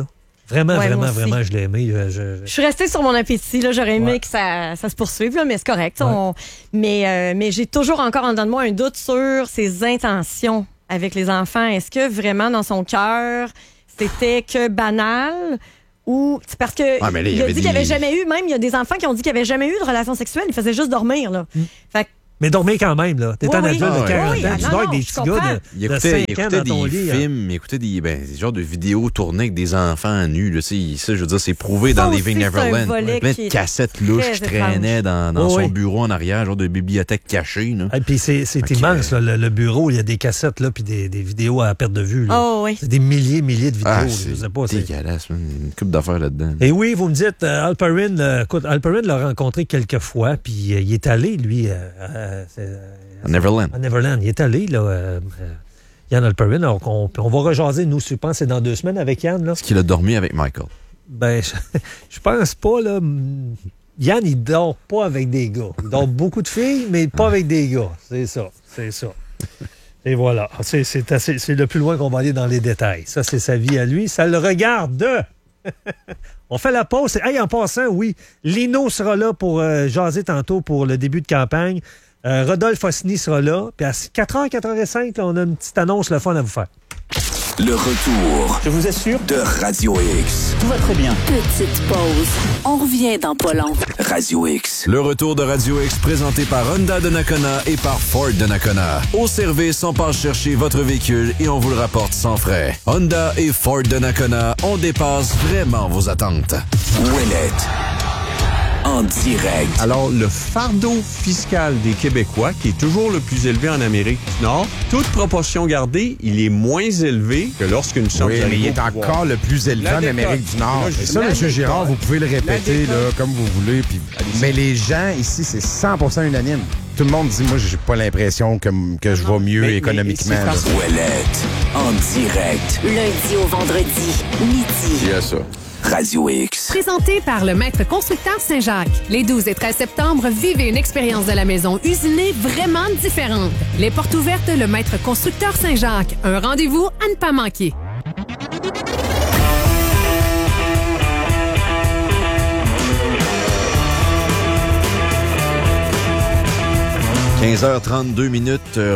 Vraiment, Ouais, vraiment, moi aussi. vraiment, je l'ai aimé. Je suis restée sur mon appétit. Là. J'aurais aimé que ça se poursuive, là, mais c'est correct. Mais j'ai toujours encore en dedans de moi un doute sur ses intentions avec les enfants. Est-ce que vraiment, dans son cœur, c'était que banal? Ou c'est parce que il a dit qu'il n'y avait jamais eu, même il y a des enfants qui ont dit qu'il n'y avait jamais eu de relation sexuelle, ils faisaient juste dormir. Là. Fait que Mais dormir quand même, là. T'es un adulte de 40 ans, tu dors avec des petits gars de 5 ans dans ton lit. Il écoutait des genres de vidéos tournées avec des enfants nus. Là, ça, je veux dire, c'est prouvé dans Leaving Neverland. Plein de cassettes louches qui traînaient dans son bureau en arrière, genre de bibliothèque cachée. Et puis c'est immense, là, le bureau. Il y a des cassettes, là, puis des vidéos à perte de vue. Là. C'est des milliers de vidéos. Je sais pas, c'est dégueulasse, une couple d'affaires là-dedans. Et oui, vous me dites, Alperin, écoute, Alperin l'a rencontré quelques fois, puis il est allé, lui... à Neverland. À Neverland. Il est allé, là, Yann Alperin. Alors on va rejaser, nous, je pense que c'est dans 2 semaines avec Yann. Est-ce qu'il a dormi avec Michael? Ben, je pense pas, là. Yann, il dort pas avec des gars. Il dort beaucoup de filles, mais pas avec des gars. C'est ça. Et voilà. C'est le plus loin qu'on va aller dans les détails. Ça, c'est sa vie à lui. Ça le regarde. On fait la pause. Hey, en passant, oui, Lino sera là pour jaser tantôt pour le début de campagne. Rodolphe Ossini sera là. Puis à 4h, 4h05, là, on a une petite annonce le fun à vous faire. Le retour, je vous assure, de Radio X. Tout va très bien. Petite pause. On revient dans pas long. Radio X. Le retour de Radio X présenté par Honda de Nakona et par Ford de Nakona. Au service, on passe chercher votre véhicule et on vous le rapporte sans frais. Honda et Ford de Nakona, on dépasse vraiment vos attentes. Ouellette. En direct. Alors, le fardeau fiscal des Québécois, qui est toujours le plus élevé en Amérique du Nord, toute proportion gardée, il est moins élevé que lorsque nous sommes mais il est encore le plus élevé en Amérique du Nord. Et ça, M. Girard, vous pouvez le répéter là, comme vous voulez. Puis... Mais les gens ici, c'est 100% unanime. Tout le monde dit, moi, j'ai pas l'impression que je vais mieux économiquement. Ouellette. En direct. Lundi au vendredi, midi. Il y a ça. Radio X. Présenté par le Maître Constructeur Saint-Jacques. Les 12 et 13 septembre, vivez une expérience de la maison usinée vraiment différente. Les portes ouvertes, le Maître Constructeur Saint-Jacques. Un rendez-vous à ne pas manquer. « 15h32 ».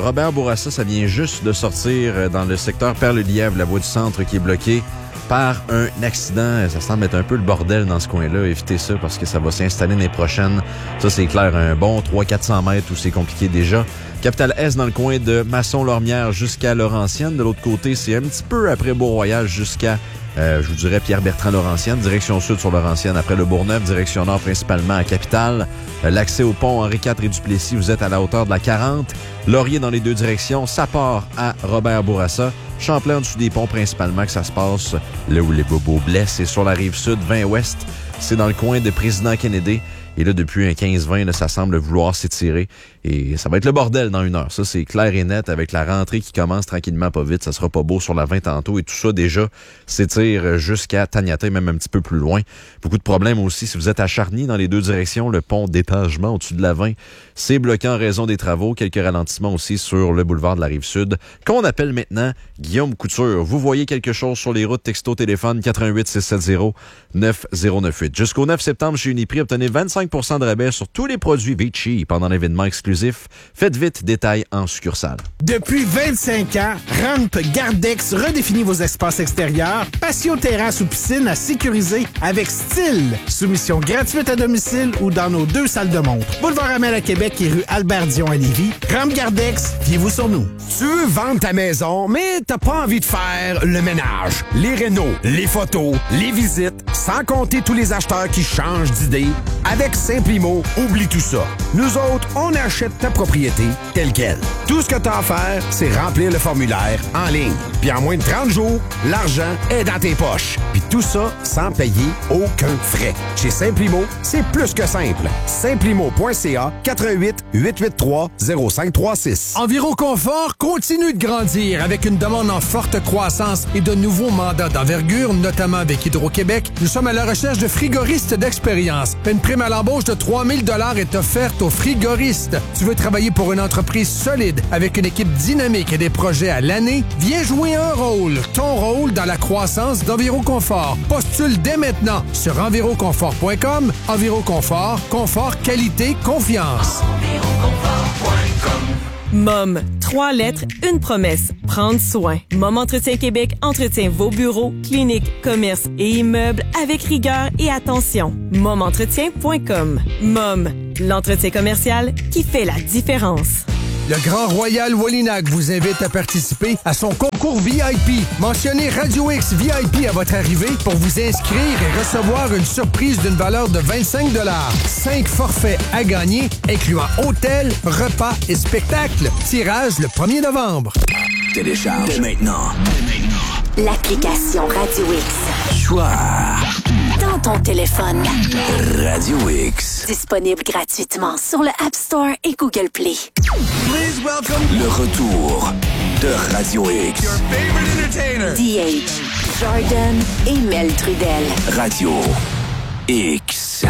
Robert Bourassa, ça vient juste de sortir dans le secteur Perle-Lièvre, la voie du centre qui est bloquée par un accident. Ça semble être un peu le bordel dans ce coin-là. Évitez ça parce que ça va s'installer l'année prochaine. Ça, c'est clair, un bon 300-400 mètres où c'est compliqué déjà. Capitale S dans le coin de Masson-Lormière jusqu'à Laurentienne. De l'autre côté, c'est un petit peu après Beau-Royal jusqu'à, je vous dirais, Pierre-Bertrand-Laurentienne. Direction sud sur Laurentienne. Après le Bourgneuf, direction nord principalement à Capitale. L'accès au pont Henri IV et Duplessis, vous êtes à la hauteur de la 40. Laurier dans les deux directions. Ça part à Robert Bourassa. Champlain en dessous des ponts principalement que ça se passe là où les bobos blessent. Et sur la rive sud, 20 ouest, c'est dans le coin de Président Kennedy. Et là, depuis un 15-20, ça semble vouloir s'étirer. Et ça va être le bordel dans 1 heure. Ça, c'est clair et net avec la rentrée qui commence tranquillement, pas vite. Ça sera pas beau sur la 20 tantôt. Et tout ça, déjà, s'étire jusqu'à Taniata et même un petit peu plus loin. Beaucoup de problèmes aussi. Si vous êtes à Charny, dans les deux directions, le pont d'étagement au-dessus de la 20, c'est bloqué en raison des travaux. Quelques ralentissements aussi sur le boulevard de la Rive-Sud, qu'on appelle maintenant Guillaume Couture. Vous voyez quelque chose sur les routes, texto, téléphone, 88-670-9098. Jusqu'au 9 septembre, chez Uniprix, obtenez 25% de rabais sur tous les produits Vichy pendant l'événement exclusif. Faites vite, détail en succursale. Depuis 25 ans, Ramp Gardex redéfinit vos espaces extérieurs, patio, terrasse ou piscine à sécuriser avec style. Soumission gratuite à domicile ou dans nos 2 salles de montre. Boulevard Amel à Québec et rue Albert-Dion à Lévis. Ramp Gardex, fiez-vous sur nous. Tu veux vendre ta maison, mais t'as pas envie de faire le ménage, les rénaux, les photos, les visites, sans compter tous les acheteurs qui changent d'idée. Avec Simplimo, oublie tout ça. Nous autres, on achète ta propriété telle quelle. Tout ce que t'as à faire, c'est remplir le formulaire en ligne. Puis en moins de 30 jours, l'argent est dans tes poches. Puis tout ça sans payer aucun frais. Chez Simplimo, c'est plus que simple. Simplimo.ca 88-883-0536. Enviroconfort continue de grandir avec une demande en forte croissance et de nouveaux mandats d'envergure, notamment avec Hydro-Québec. Nous sommes sommes à la recherche de frigoristes d'expérience. Une prime à l'embauche de 3 000 $ est offerte aux frigoristes. Tu veux travailler pour une entreprise solide avec une équipe dynamique et des projets à l'année? Viens jouer un rôle. Ton rôle dans la croissance d'Enviroconfort. Postule dès maintenant sur enviroconfort.com. Enviroconfort, confort, qualité, confiance. MOM, 3 lettres, une promesse. Prendre soin. MOM Entretien Québec entretient vos bureaux, cliniques, commerces et immeubles avec rigueur et attention. MOMentretien.com. MOM, l'entretien commercial qui fait la différence. Le Grand Royal Wallinac vous invite à participer à son concours VIP. Mentionnez Radio X VIP à votre arrivée pour vous inscrire et recevoir une surprise d'une valeur de 25 $. 5 forfaits à gagner, incluant hôtel, repas et spectacle. Tirage le 1er novembre. Télécharge dès maintenant l'application Radio X. Choix Dans ton téléphone. Radio X. Disponible gratuitement sur le App Store et Google Play. Please welcome le retour de Radio X. Your favorite entertainer. DH, Jordan et Mel Trudel. Radio X.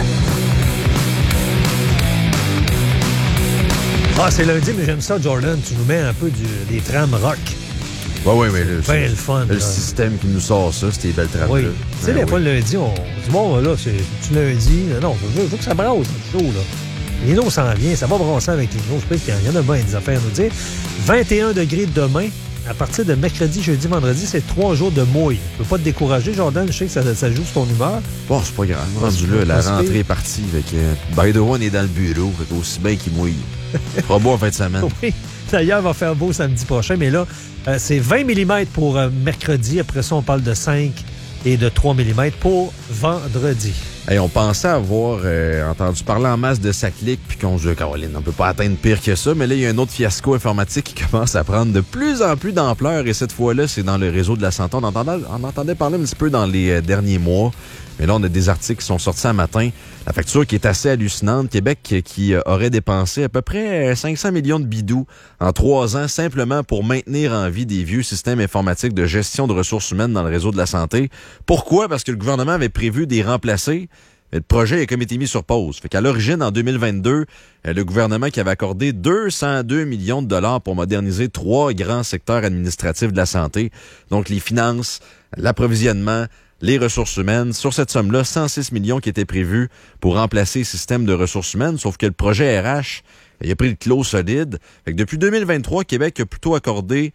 Ah, c'est lundi, mais j'aime ça, Jordan. Tu nous mets un peu des trames rock. Oui, mais le fun. Le système qui nous sort ça, c'était des belles trames. Oui. Tu sais, des fois, le lundi, on dit, bon, là, c'est lundi. Non, je veux que ça brasse, le show, là. Lino s'en vient, ça va brasser avec Lino. Je pense qu'il y en a bien des affaires à nous dire. 21 degrés demain. À partir de mercredi, jeudi, vendredi, c'est 3 jours de mouille. Tu peux pas te décourager, Jordan. Je sais que ça joue sur ton humeur. Bon, c'est pas grave. Rendu là, la rentrée est partie. By the way, on est dans le bureau. Fait aussi bien qu'il mouille. Il fera beau en fin de semaine. Oui. D'ailleurs, il va faire beau samedi prochain. Mais là, c'est 20 mm pour mercredi. Après ça, on parle de 5 et de 3 mm pour vendredi. Hey, on pensait avoir entendu parler en masse de ça clique, puis qu'on se dit, Caroline, on peut pas atteindre pire que ça, mais là, il y a un autre fiasco informatique qui commence à prendre de plus en plus d'ampleur, et cette fois-là, c'est dans le réseau de la santé. On entendait parler un petit peu dans les derniers mois, mais là, on a des articles qui sont sortis ce matin. La facture qui est assez hallucinante. Québec qui aurait dépensé à peu près 500 millions de bidous en 3 ans simplement pour maintenir en vie des vieux systèmes informatiques de gestion de ressources humaines dans le réseau de la santé. Pourquoi? Parce que le gouvernement avait prévu d'y remplacer. Le projet a comme été mis sur pause. Fait qu'à l'origine, en 2022, le gouvernement qui avait accordé 202 millions de dollars pour moderniser 3 grands secteurs administratifs de la santé. Donc, les finances, l'approvisionnement, les ressources humaines. Sur cette somme-là, 106 millions qui étaient prévus pour remplacer le système de ressources humaines, sauf que le projet RH, il a pris le clos solide. Fait que depuis 2023, Québec a plutôt accordé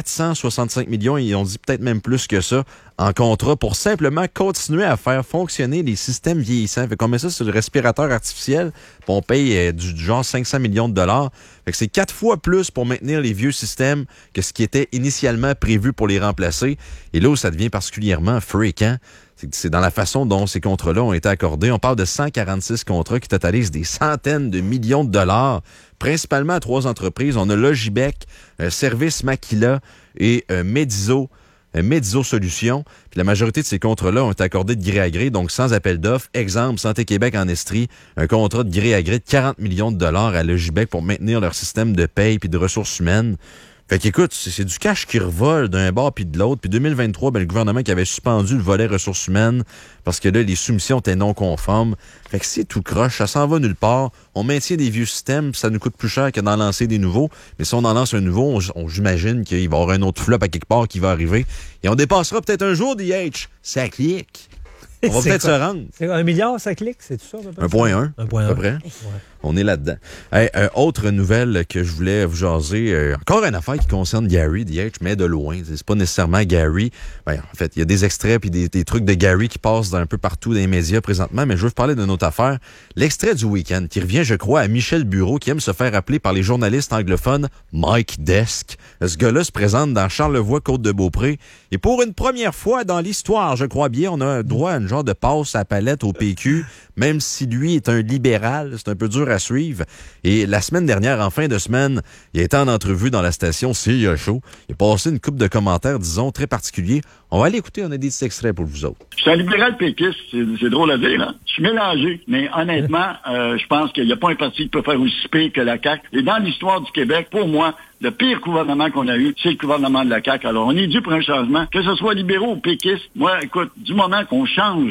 465 millions, et ils ont dit peut-être même plus que ça, en contrat pour simplement continuer à faire fonctionner les systèmes vieillissants. Fait qu'on met ça sur le respirateur artificiel, puis on paye du genre 500 millions de dollars. Fait que c'est 4 fois plus pour maintenir les vieux systèmes que ce qui était initialement prévu pour les remplacer. Et là où ça devient particulièrement fréquent, c'est dans la façon dont ces contrats-là ont été accordés. On parle de 146 contrats qui totalisent des centaines de millions de dollars, principalement à 3 entreprises. On a Logibec, Service Maquila et Medizo Solutions. Puis la majorité de ces contrats-là ont été accordés de gré à gré, donc sans appel d'offres. Exemple, Santé Québec en Estrie, un contrat de gré à gré de 40 millions de dollars à Logibec pour maintenir leur système de paye puis de ressources humaines. Fait qu'écoute, c'est du cash qui revole d'un bord puis de l'autre. Puis 2023, le gouvernement qui avait suspendu le volet ressources humaines parce que là, les soumissions étaient non conformes. Fait que c'est tout croche, ça s'en va nulle part. On maintient des vieux systèmes, ça nous coûte plus cher que d'en lancer des nouveaux. Mais si on en lance un nouveau, j'imagine qu'il va y avoir un autre flop à quelque part qui va arriver. Et on dépassera peut-être un jour DH. Ça clique. On va peut-être se rendre. C'est 1 milliard, ça clique, c'est tout ça? 1,1. 1,1. À peu près. Ouais. On est là-dedans. Hey, autre nouvelle que je voulais vous jaser. Encore une affaire qui concerne Gary, DH, mais de loin. C'est pas nécessairement Gary. Ben, en fait, il y a des extraits puis des trucs de Gary qui passent un peu partout dans les médias présentement, mais je veux vous parler d'une autre affaire. L'extrait du week-end qui revient, je crois, à Michel Bureau, qui aime se faire appeler par les journalistes anglophones Mike Desk. Ce gars-là se présente dans Charlevoix-Côte-de-Beaupré. Et pour une première fois dans l'histoire, je crois bien, on a droit à une genre de passe à palette au PQ, même si lui est un libéral, c'est un peu dur à suivre. Et la semaine dernière, en fin de semaine, il a été en entrevue dans la station CIA Show. Il a passé une couple de commentaires, disons, très particuliers. On va aller écouter, on a des petits extraits pour vous autres. Je suis un libéral péquiste, c'est drôle à dire, hein? Je suis mélangé, mais honnêtement, je pense qu'il n'y a pas un parti qui peut faire aussi pire que la CAQ. Et dans l'histoire du Québec, pour moi, le pire gouvernement qu'on a eu, c'est le gouvernement de la CAQ. Alors, on est dû pour un changement, que ce soit libéraux ou péquistes. Moi, écoute, du moment qu'on change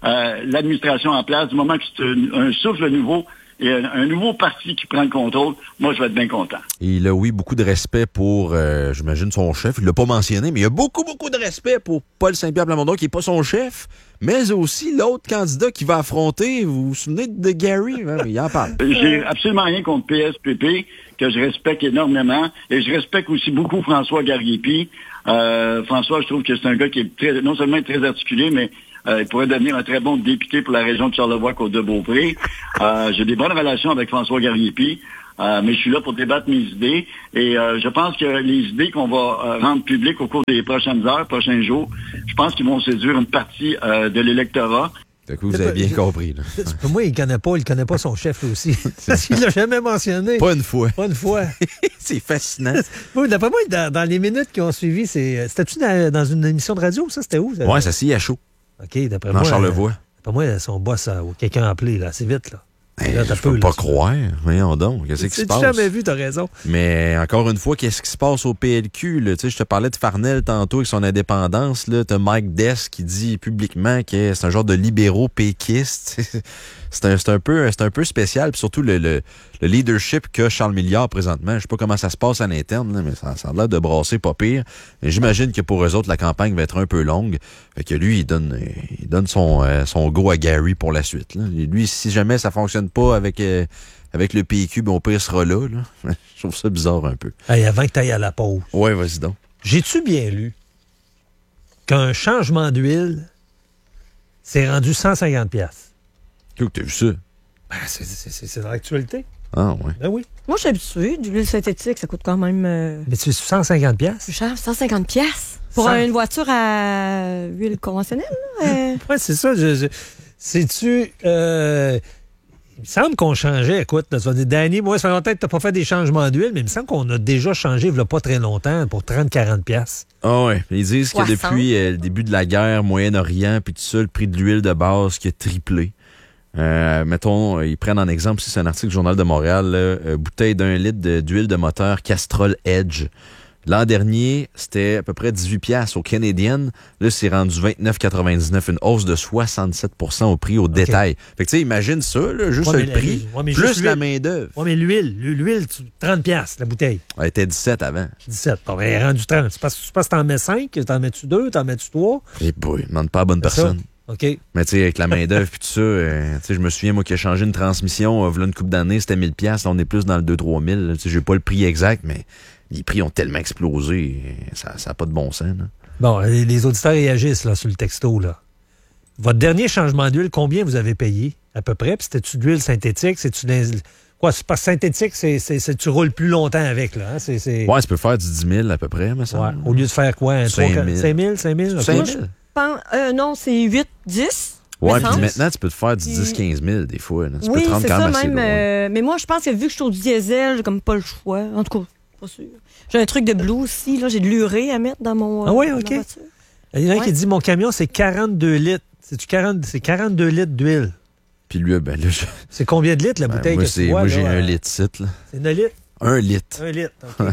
l'administration en place, du moment que c'est un souffle nouveau et un nouveau parti qui prend le contrôle, moi, je vais être bien content. Il a, oui, beaucoup de respect pour, j'imagine, son chef. Il l'a pas mentionné, mais il a beaucoup de respect pour Paul Saint-Pierre Plamondon, qui n'est pas son chef, mais aussi l'autre candidat qui va affronter. Vous vous souvenez de Gary? Il en parle. J'ai absolument rien contre PSPP, que je respecte énormément, et je respecte aussi beaucoup François Gariepi. François, je trouve que c'est un gars qui est non seulement très articulé, mais il pourrait devenir un très bon député pour la région de Charlevoix-Côte-de-Beaupré. J'ai des bonnes relations avec François Gariepi, mais je suis là pour débattre mes idées. Et je pense que les idées qu'on va rendre publiques au cours des prochaines heures, prochains jours, je pense qu'ils vont séduire une partie de l'électorat. Du coup, vous avez bien compris. Là. Pour moi, il connaît pas son chef, là aussi. Parce qu'il l'a jamais mentionné. Pas une fois. C'est fascinant. Oui, d'après moi, dans les minutes qui ont suivi, c'était-tu dans une émission de radio, ça? C'était où? Oui, ça s'y à chaud. OK, d'après moi. Dans Charlevoix. D'après moi, son boss ou quelqu'un a appelé, là, assez vite, là. Là, je peux pas croire. Voyons donc. Qu'est-ce qui se passe? Tu jamais vu, t'as raison. Mais encore une fois, qu'est-ce qui se passe au PLQ? Là? Je te parlais de Farnell tantôt avec son indépendance. T'as Mike Dess qui dit publiquement que c'est un genre de libéraux péquiste. C'est un peu spécial. Puis surtout le leadership qu'a Charles Milliard présentement. Je sais pas comment ça se passe à l'interne, là, mais ça a l'air de brasser pas pire. Mais j'imagine que pour eux autres, la campagne va être un peu longue. Fait que lui, il donne son go à Gary pour la suite. Là. Et lui, si jamais ça fonctionne pas avec le PQ, ben au pire, il sera là. Je trouve ça bizarre un peu. Hey, avant que tu ailles à la pause. Ouais, vas-y donc. J'ai-tu bien lu qu'un changement d'huile s'est rendu 150$? Tu as vu ça? Ben, c'est dans l'actualité. Ah, ouais. Ben oui. Moi, je suis habituée. De l'huile synthétique, ça coûte quand même... Mais tu es 150$? Plus cher, 150$. Pour une voiture à huile conventionnelle, là? Oui, c'est ça. Sais-tu... il me semble qu'on changeait. Écoute, tu vas dire, Danny, moi, ça fait longtemps que tu n'as pas fait des changements d'huile, mais il me semble qu'on a déjà changé il n'y a pas très longtemps pour 30-40$. Ah ouais. Ils disent 60. Que depuis le début de la guerre, Moyen-Orient, puis tout ça, le prix de l'huile de base qui a triplé. Mettons, ils prennent en exemple, c'est un article du Journal de Montréal, là, bouteille d'1 litre d'huile de moteur Castrol Edge. L'an dernier, c'était à peu près 18$ au Canadian. Là, c'est rendu 29,99$, une hausse de 67% au prix au détail. Fait que tu sais, imagine ça, là, juste le prix, plus la main-d'œuvre. Oui, mais l'huile, 30$ la bouteille. Elle était 17 avant. 17. Bon, ben, elle est rendue 30. Tu penses que t'en mets 5, t'en mets-tu 2, t'en mets-tu 3? Eh boy, demande pas à la bonne personne. Ça? OK. Mais tu sais, avec la main-d'œuvre et tout ça, tu sais, je me souviens, moi, qui ai changé une transmission, voilà une couple d'années, c'était 1000$. Là, on est plus dans le 2-3 000. Tu sais, j'ai pas le prix exact, mais les prix ont tellement explosé. Ça n'a pas de bon sens. Là. Bon, les auditeurs réagissent là, sur le texto. Là. Votre dernier changement d'huile, combien vous avez payé à peu près? Puis c'était-tu de l'huile synthétique? C'est-tu quoi? C'est parce que synthétique, tu roules plus longtemps avec. Là, hein? Ouais, tu peux faire du 10 000 à peu près, mais ça. Ouais. Au lieu de faire quoi? 5 000? 5 000? Non, c'est 8, 10. Ouais, puis maintenant, tu peux te faire du 10-15 000 des fois. Là. Tu peux te rendre quand même assez loin. Mais moi, je pense que vu que je suis au diesel, j'ai comme pas le choix. En tout cas, pas sûr. J'ai un truc de blue aussi. Là. J'ai de l'urée à mettre dans mon oui, OK. Il y en a un qui dit, mon camion, c'est 42 litres. C'est 42 litres d'huile. Puis lui, ben là, c'est combien de litres, la bouteille que tu vois? Moi, j'ai 1 litre, là. C'est 1 litre? 1 litre. 1 litre, OK.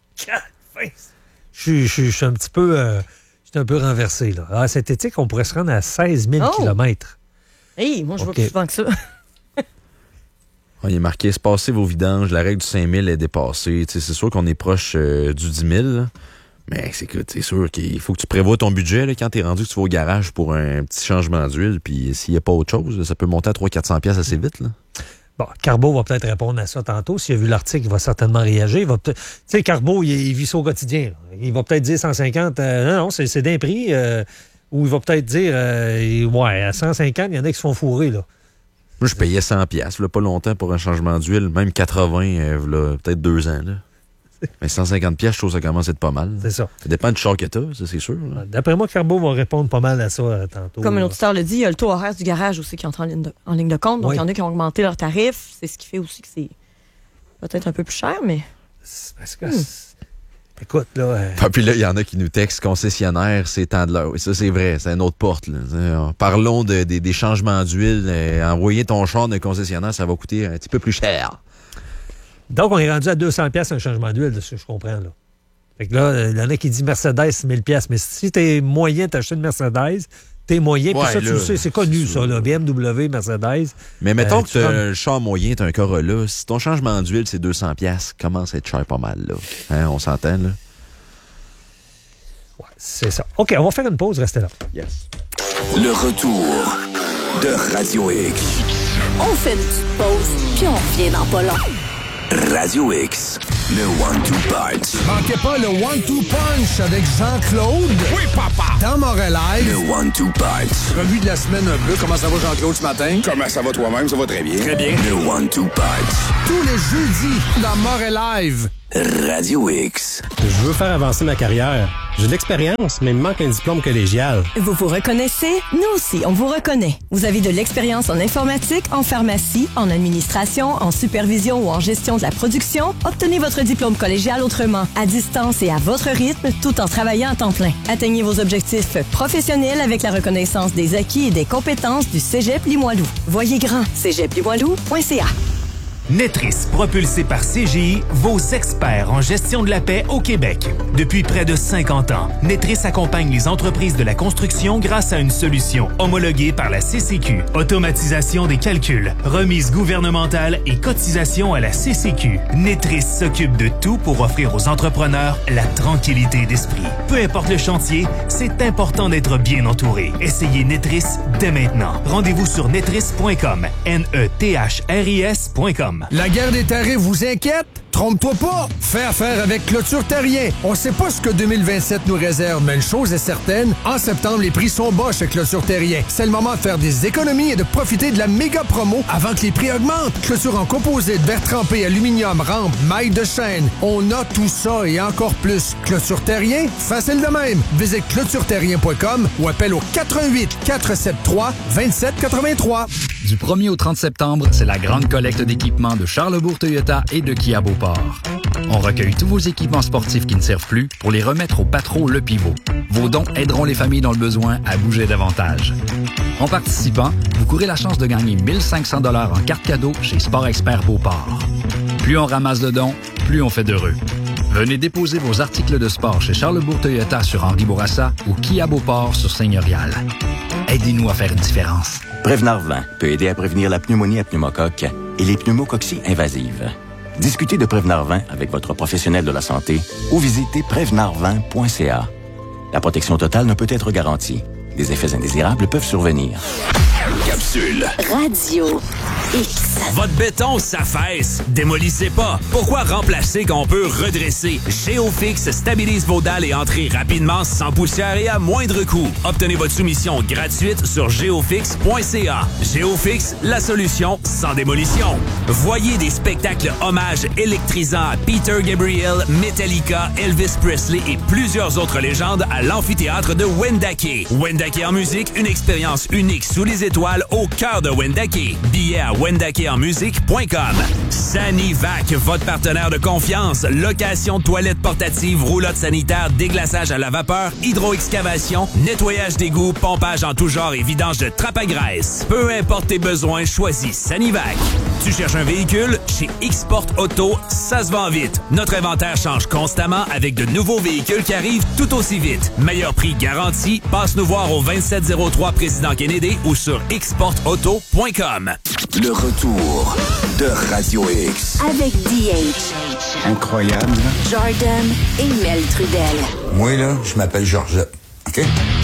Je suis un petit peu... J'étais un peu renversé, là. Alors, synthétique, on pourrait se rendre à 16 000 km. Hey, moi, je vois plus souvent que ça. Il est marqué « Espacez vos vidanges, la règle du 5 000 est dépassée. » C'est sûr qu'on est proche du 10 000, là. Mais c'est sûr qu'il faut que tu prévois ton budget là, quand tu es rendu que tu vas au garage pour un petit changement d'huile. Puis s'il n'y a pas autre chose, ça peut monter à 300-400$ assez vite. Là. Bon, Carbo va peut-être répondre à ça tantôt. S'il a vu l'article, il va certainement réagir. Tu sais, Carbo, il vit ça au quotidien. Là. Il va peut-être dire 150. Non, c'est d'un prix. Ou il va peut-être dire, ouais, à 150, il y en a qui se font fourrer, là. Moi, je payais 100$, là, pas longtemps pour un changement d'huile. Même 80, là, peut-être 2 ans, là. Mais 150$, je trouve que ça commence à être pas mal. C'est ça. Ça dépend du char que t'as, ça, c'est sûr. Là. D'après moi, Carbo va répondre pas mal à ça tantôt. Comme l'auditeur le dit, il y a le taux horaire du garage aussi qui entre en ligne de compte. Donc, il y en a qui ont augmenté leurs tarifs. C'est ce qui fait aussi que c'est peut-être un peu plus cher, mais... Parce que... Écoute, là... Puis là, il y en a qui nous textent concessionnaire, c'est temps de l'heure. Oui, ça, c'est vrai. C'est une autre porte. Là. Parlons des changements d'huile. Envoyer ton char de concessionnaire, ça va coûter un petit peu plus cher. Donc, on est rendu à 200$ un changement d'huile, de ce que je comprends. Là. Fait que là, il y en a qui disent Mercedes, 1000$. Mais si t'es moyen d'acheter une Mercedes, t'es moyen. Puis Ouais, ça, tu le sais, c'est connu, ça, là, BMW, Mercedes. Mais mettons que le char moyen, t'as un Corolla. Si ton changement d'huile, c'est 200$, commence à être cher pas mal, là. Hein, on s'entend, là? Ouais, c'est ça. OK, on va faire une pause, restez là. Yes. Le retour de Radio X. On fait une petite pause, puis on revient dans pas long. Radio X, le One-Two Punch. Manquez pas le One-Two Punch avec Jean-Claude. Oui, papa! Dans Montréal. Le One-Two Punch. Revue de la semaine un peu. Comment ça va, Jean-Claude, ce matin? Comment ça va toi-même? Ça va très bien. Très bien. Le One-Two Punch. Tous les jeudis, dans Montréal. Radio X. Je veux faire avancer ma carrière. J'ai de l'expérience, mais il me manque un diplôme collégial. Vous vous reconnaissez? Nous aussi, on vous reconnaît. Vous avez de l'expérience en informatique, en pharmacie, en administration, en supervision ou en gestion de la production? Obtenez votre diplôme collégial autrement, à distance et à votre rythme, tout en travaillant à temps plein. Atteignez vos objectifs professionnels avec la reconnaissance des acquis et des compétences du Cégep Limoilou. Voyez grand, cégeplimoilou.ca. Netris, propulsé par CGI, vos experts en gestion de la paix au Québec. Depuis près de 50 ans, Netris accompagne les entreprises de la construction grâce à une solution homologuée par la CCQ. Automatisation des calculs, remise gouvernementale et cotisation à la CCQ. Netris s'occupe de tout pour offrir aux entrepreneurs la tranquillité d'esprit. Peu importe le chantier, c'est important d'être bien entouré. Essayez Netris dès maintenant. Rendez-vous sur netris.com, netris.com. La guerre des tarifs vous inquiète? Trompe-toi pas! Fais affaire avec Clôture Terrien. On sait pas ce que 2027 nous réserve, mais une chose est certaine, en septembre, les prix sont bas chez Clôture Terrien. C'est le moment de faire des économies et de profiter de la méga promo avant que les prix augmentent. Clôture en composite, verre trempé, aluminium, rampe, maille de chaîne. On a tout ça et encore plus. Clôture Terrien, facile de même. Visite clôtureterrien.com ou appelle au 88 473 2783. Du 1er au 30 septembre, c'est la grande collecte d'équipements de Charlesbourg Toyota et de Kia Beauport. On recueille tous vos équipements sportifs qui ne servent plus pour les remettre au Patro Le Pivot. Vos dons aideront les familles dans le besoin à bouger davantage. En participant, vous courez la chance de gagner 1 500 $ en carte cadeau chez Sport Expert Beauport. Plus on ramasse de dons, plus on fait d'heureux. Venez déposer vos articles de sport chez Charlesbourg Toyota sur Henri Bourassa ou Kia Beauport sur Seigneurial. Aidez-nous à faire une différence. Prévenard 20 peut aider à prévenir la pneumonie à pneumocoque et les pneumococcies invasives. Discutez de Prévenard 20 avec votre professionnel de la santé ou visitez prévenard20.ca. La protection totale ne peut être garantie. Des effets indésirables peuvent survenir. Capsule. Radio X. Votre béton s'affaisse. Démolissez pas. Pourquoi remplacer quand on peut redresser? Géofix stabilise vos dalles et entrées rapidement, sans poussière et à moindre coût. Obtenez votre soumission gratuite sur geofix.ca. Géofix, la solution sans démolition. Voyez des spectacles hommages électrisants à Peter Gabriel, Metallica, Elvis Presley et plusieurs autres légendes à l'amphithéâtre de Wendake. Wendake en musique, une expérience unique sous les étoiles au cœur de Wendake. Billets à wendakeenmusique.com. Sanivac, votre partenaire de confiance. Location de toilettes portatives, roulotte sanitaire, déglaçage à la vapeur, hydro-excavation, nettoyage d'égouts, pompage en tout genre et vidange de trappe à graisse. Peu importe tes besoins, choisis Sanivac. Tu cherches un véhicule? Chez X-Port Auto, ça se vend vite. Notre inventaire change constamment avec de nouveaux véhicules qui arrivent tout aussi vite. Meilleur prix garanti. Passe nous voir au 2703 Président Kennedy ou sur xportauto.com. Le retour de Radio X. Avec DH. Incroyable. Jordan et Mel Trudel. Moi, là, je m'appelle Georgette. OK?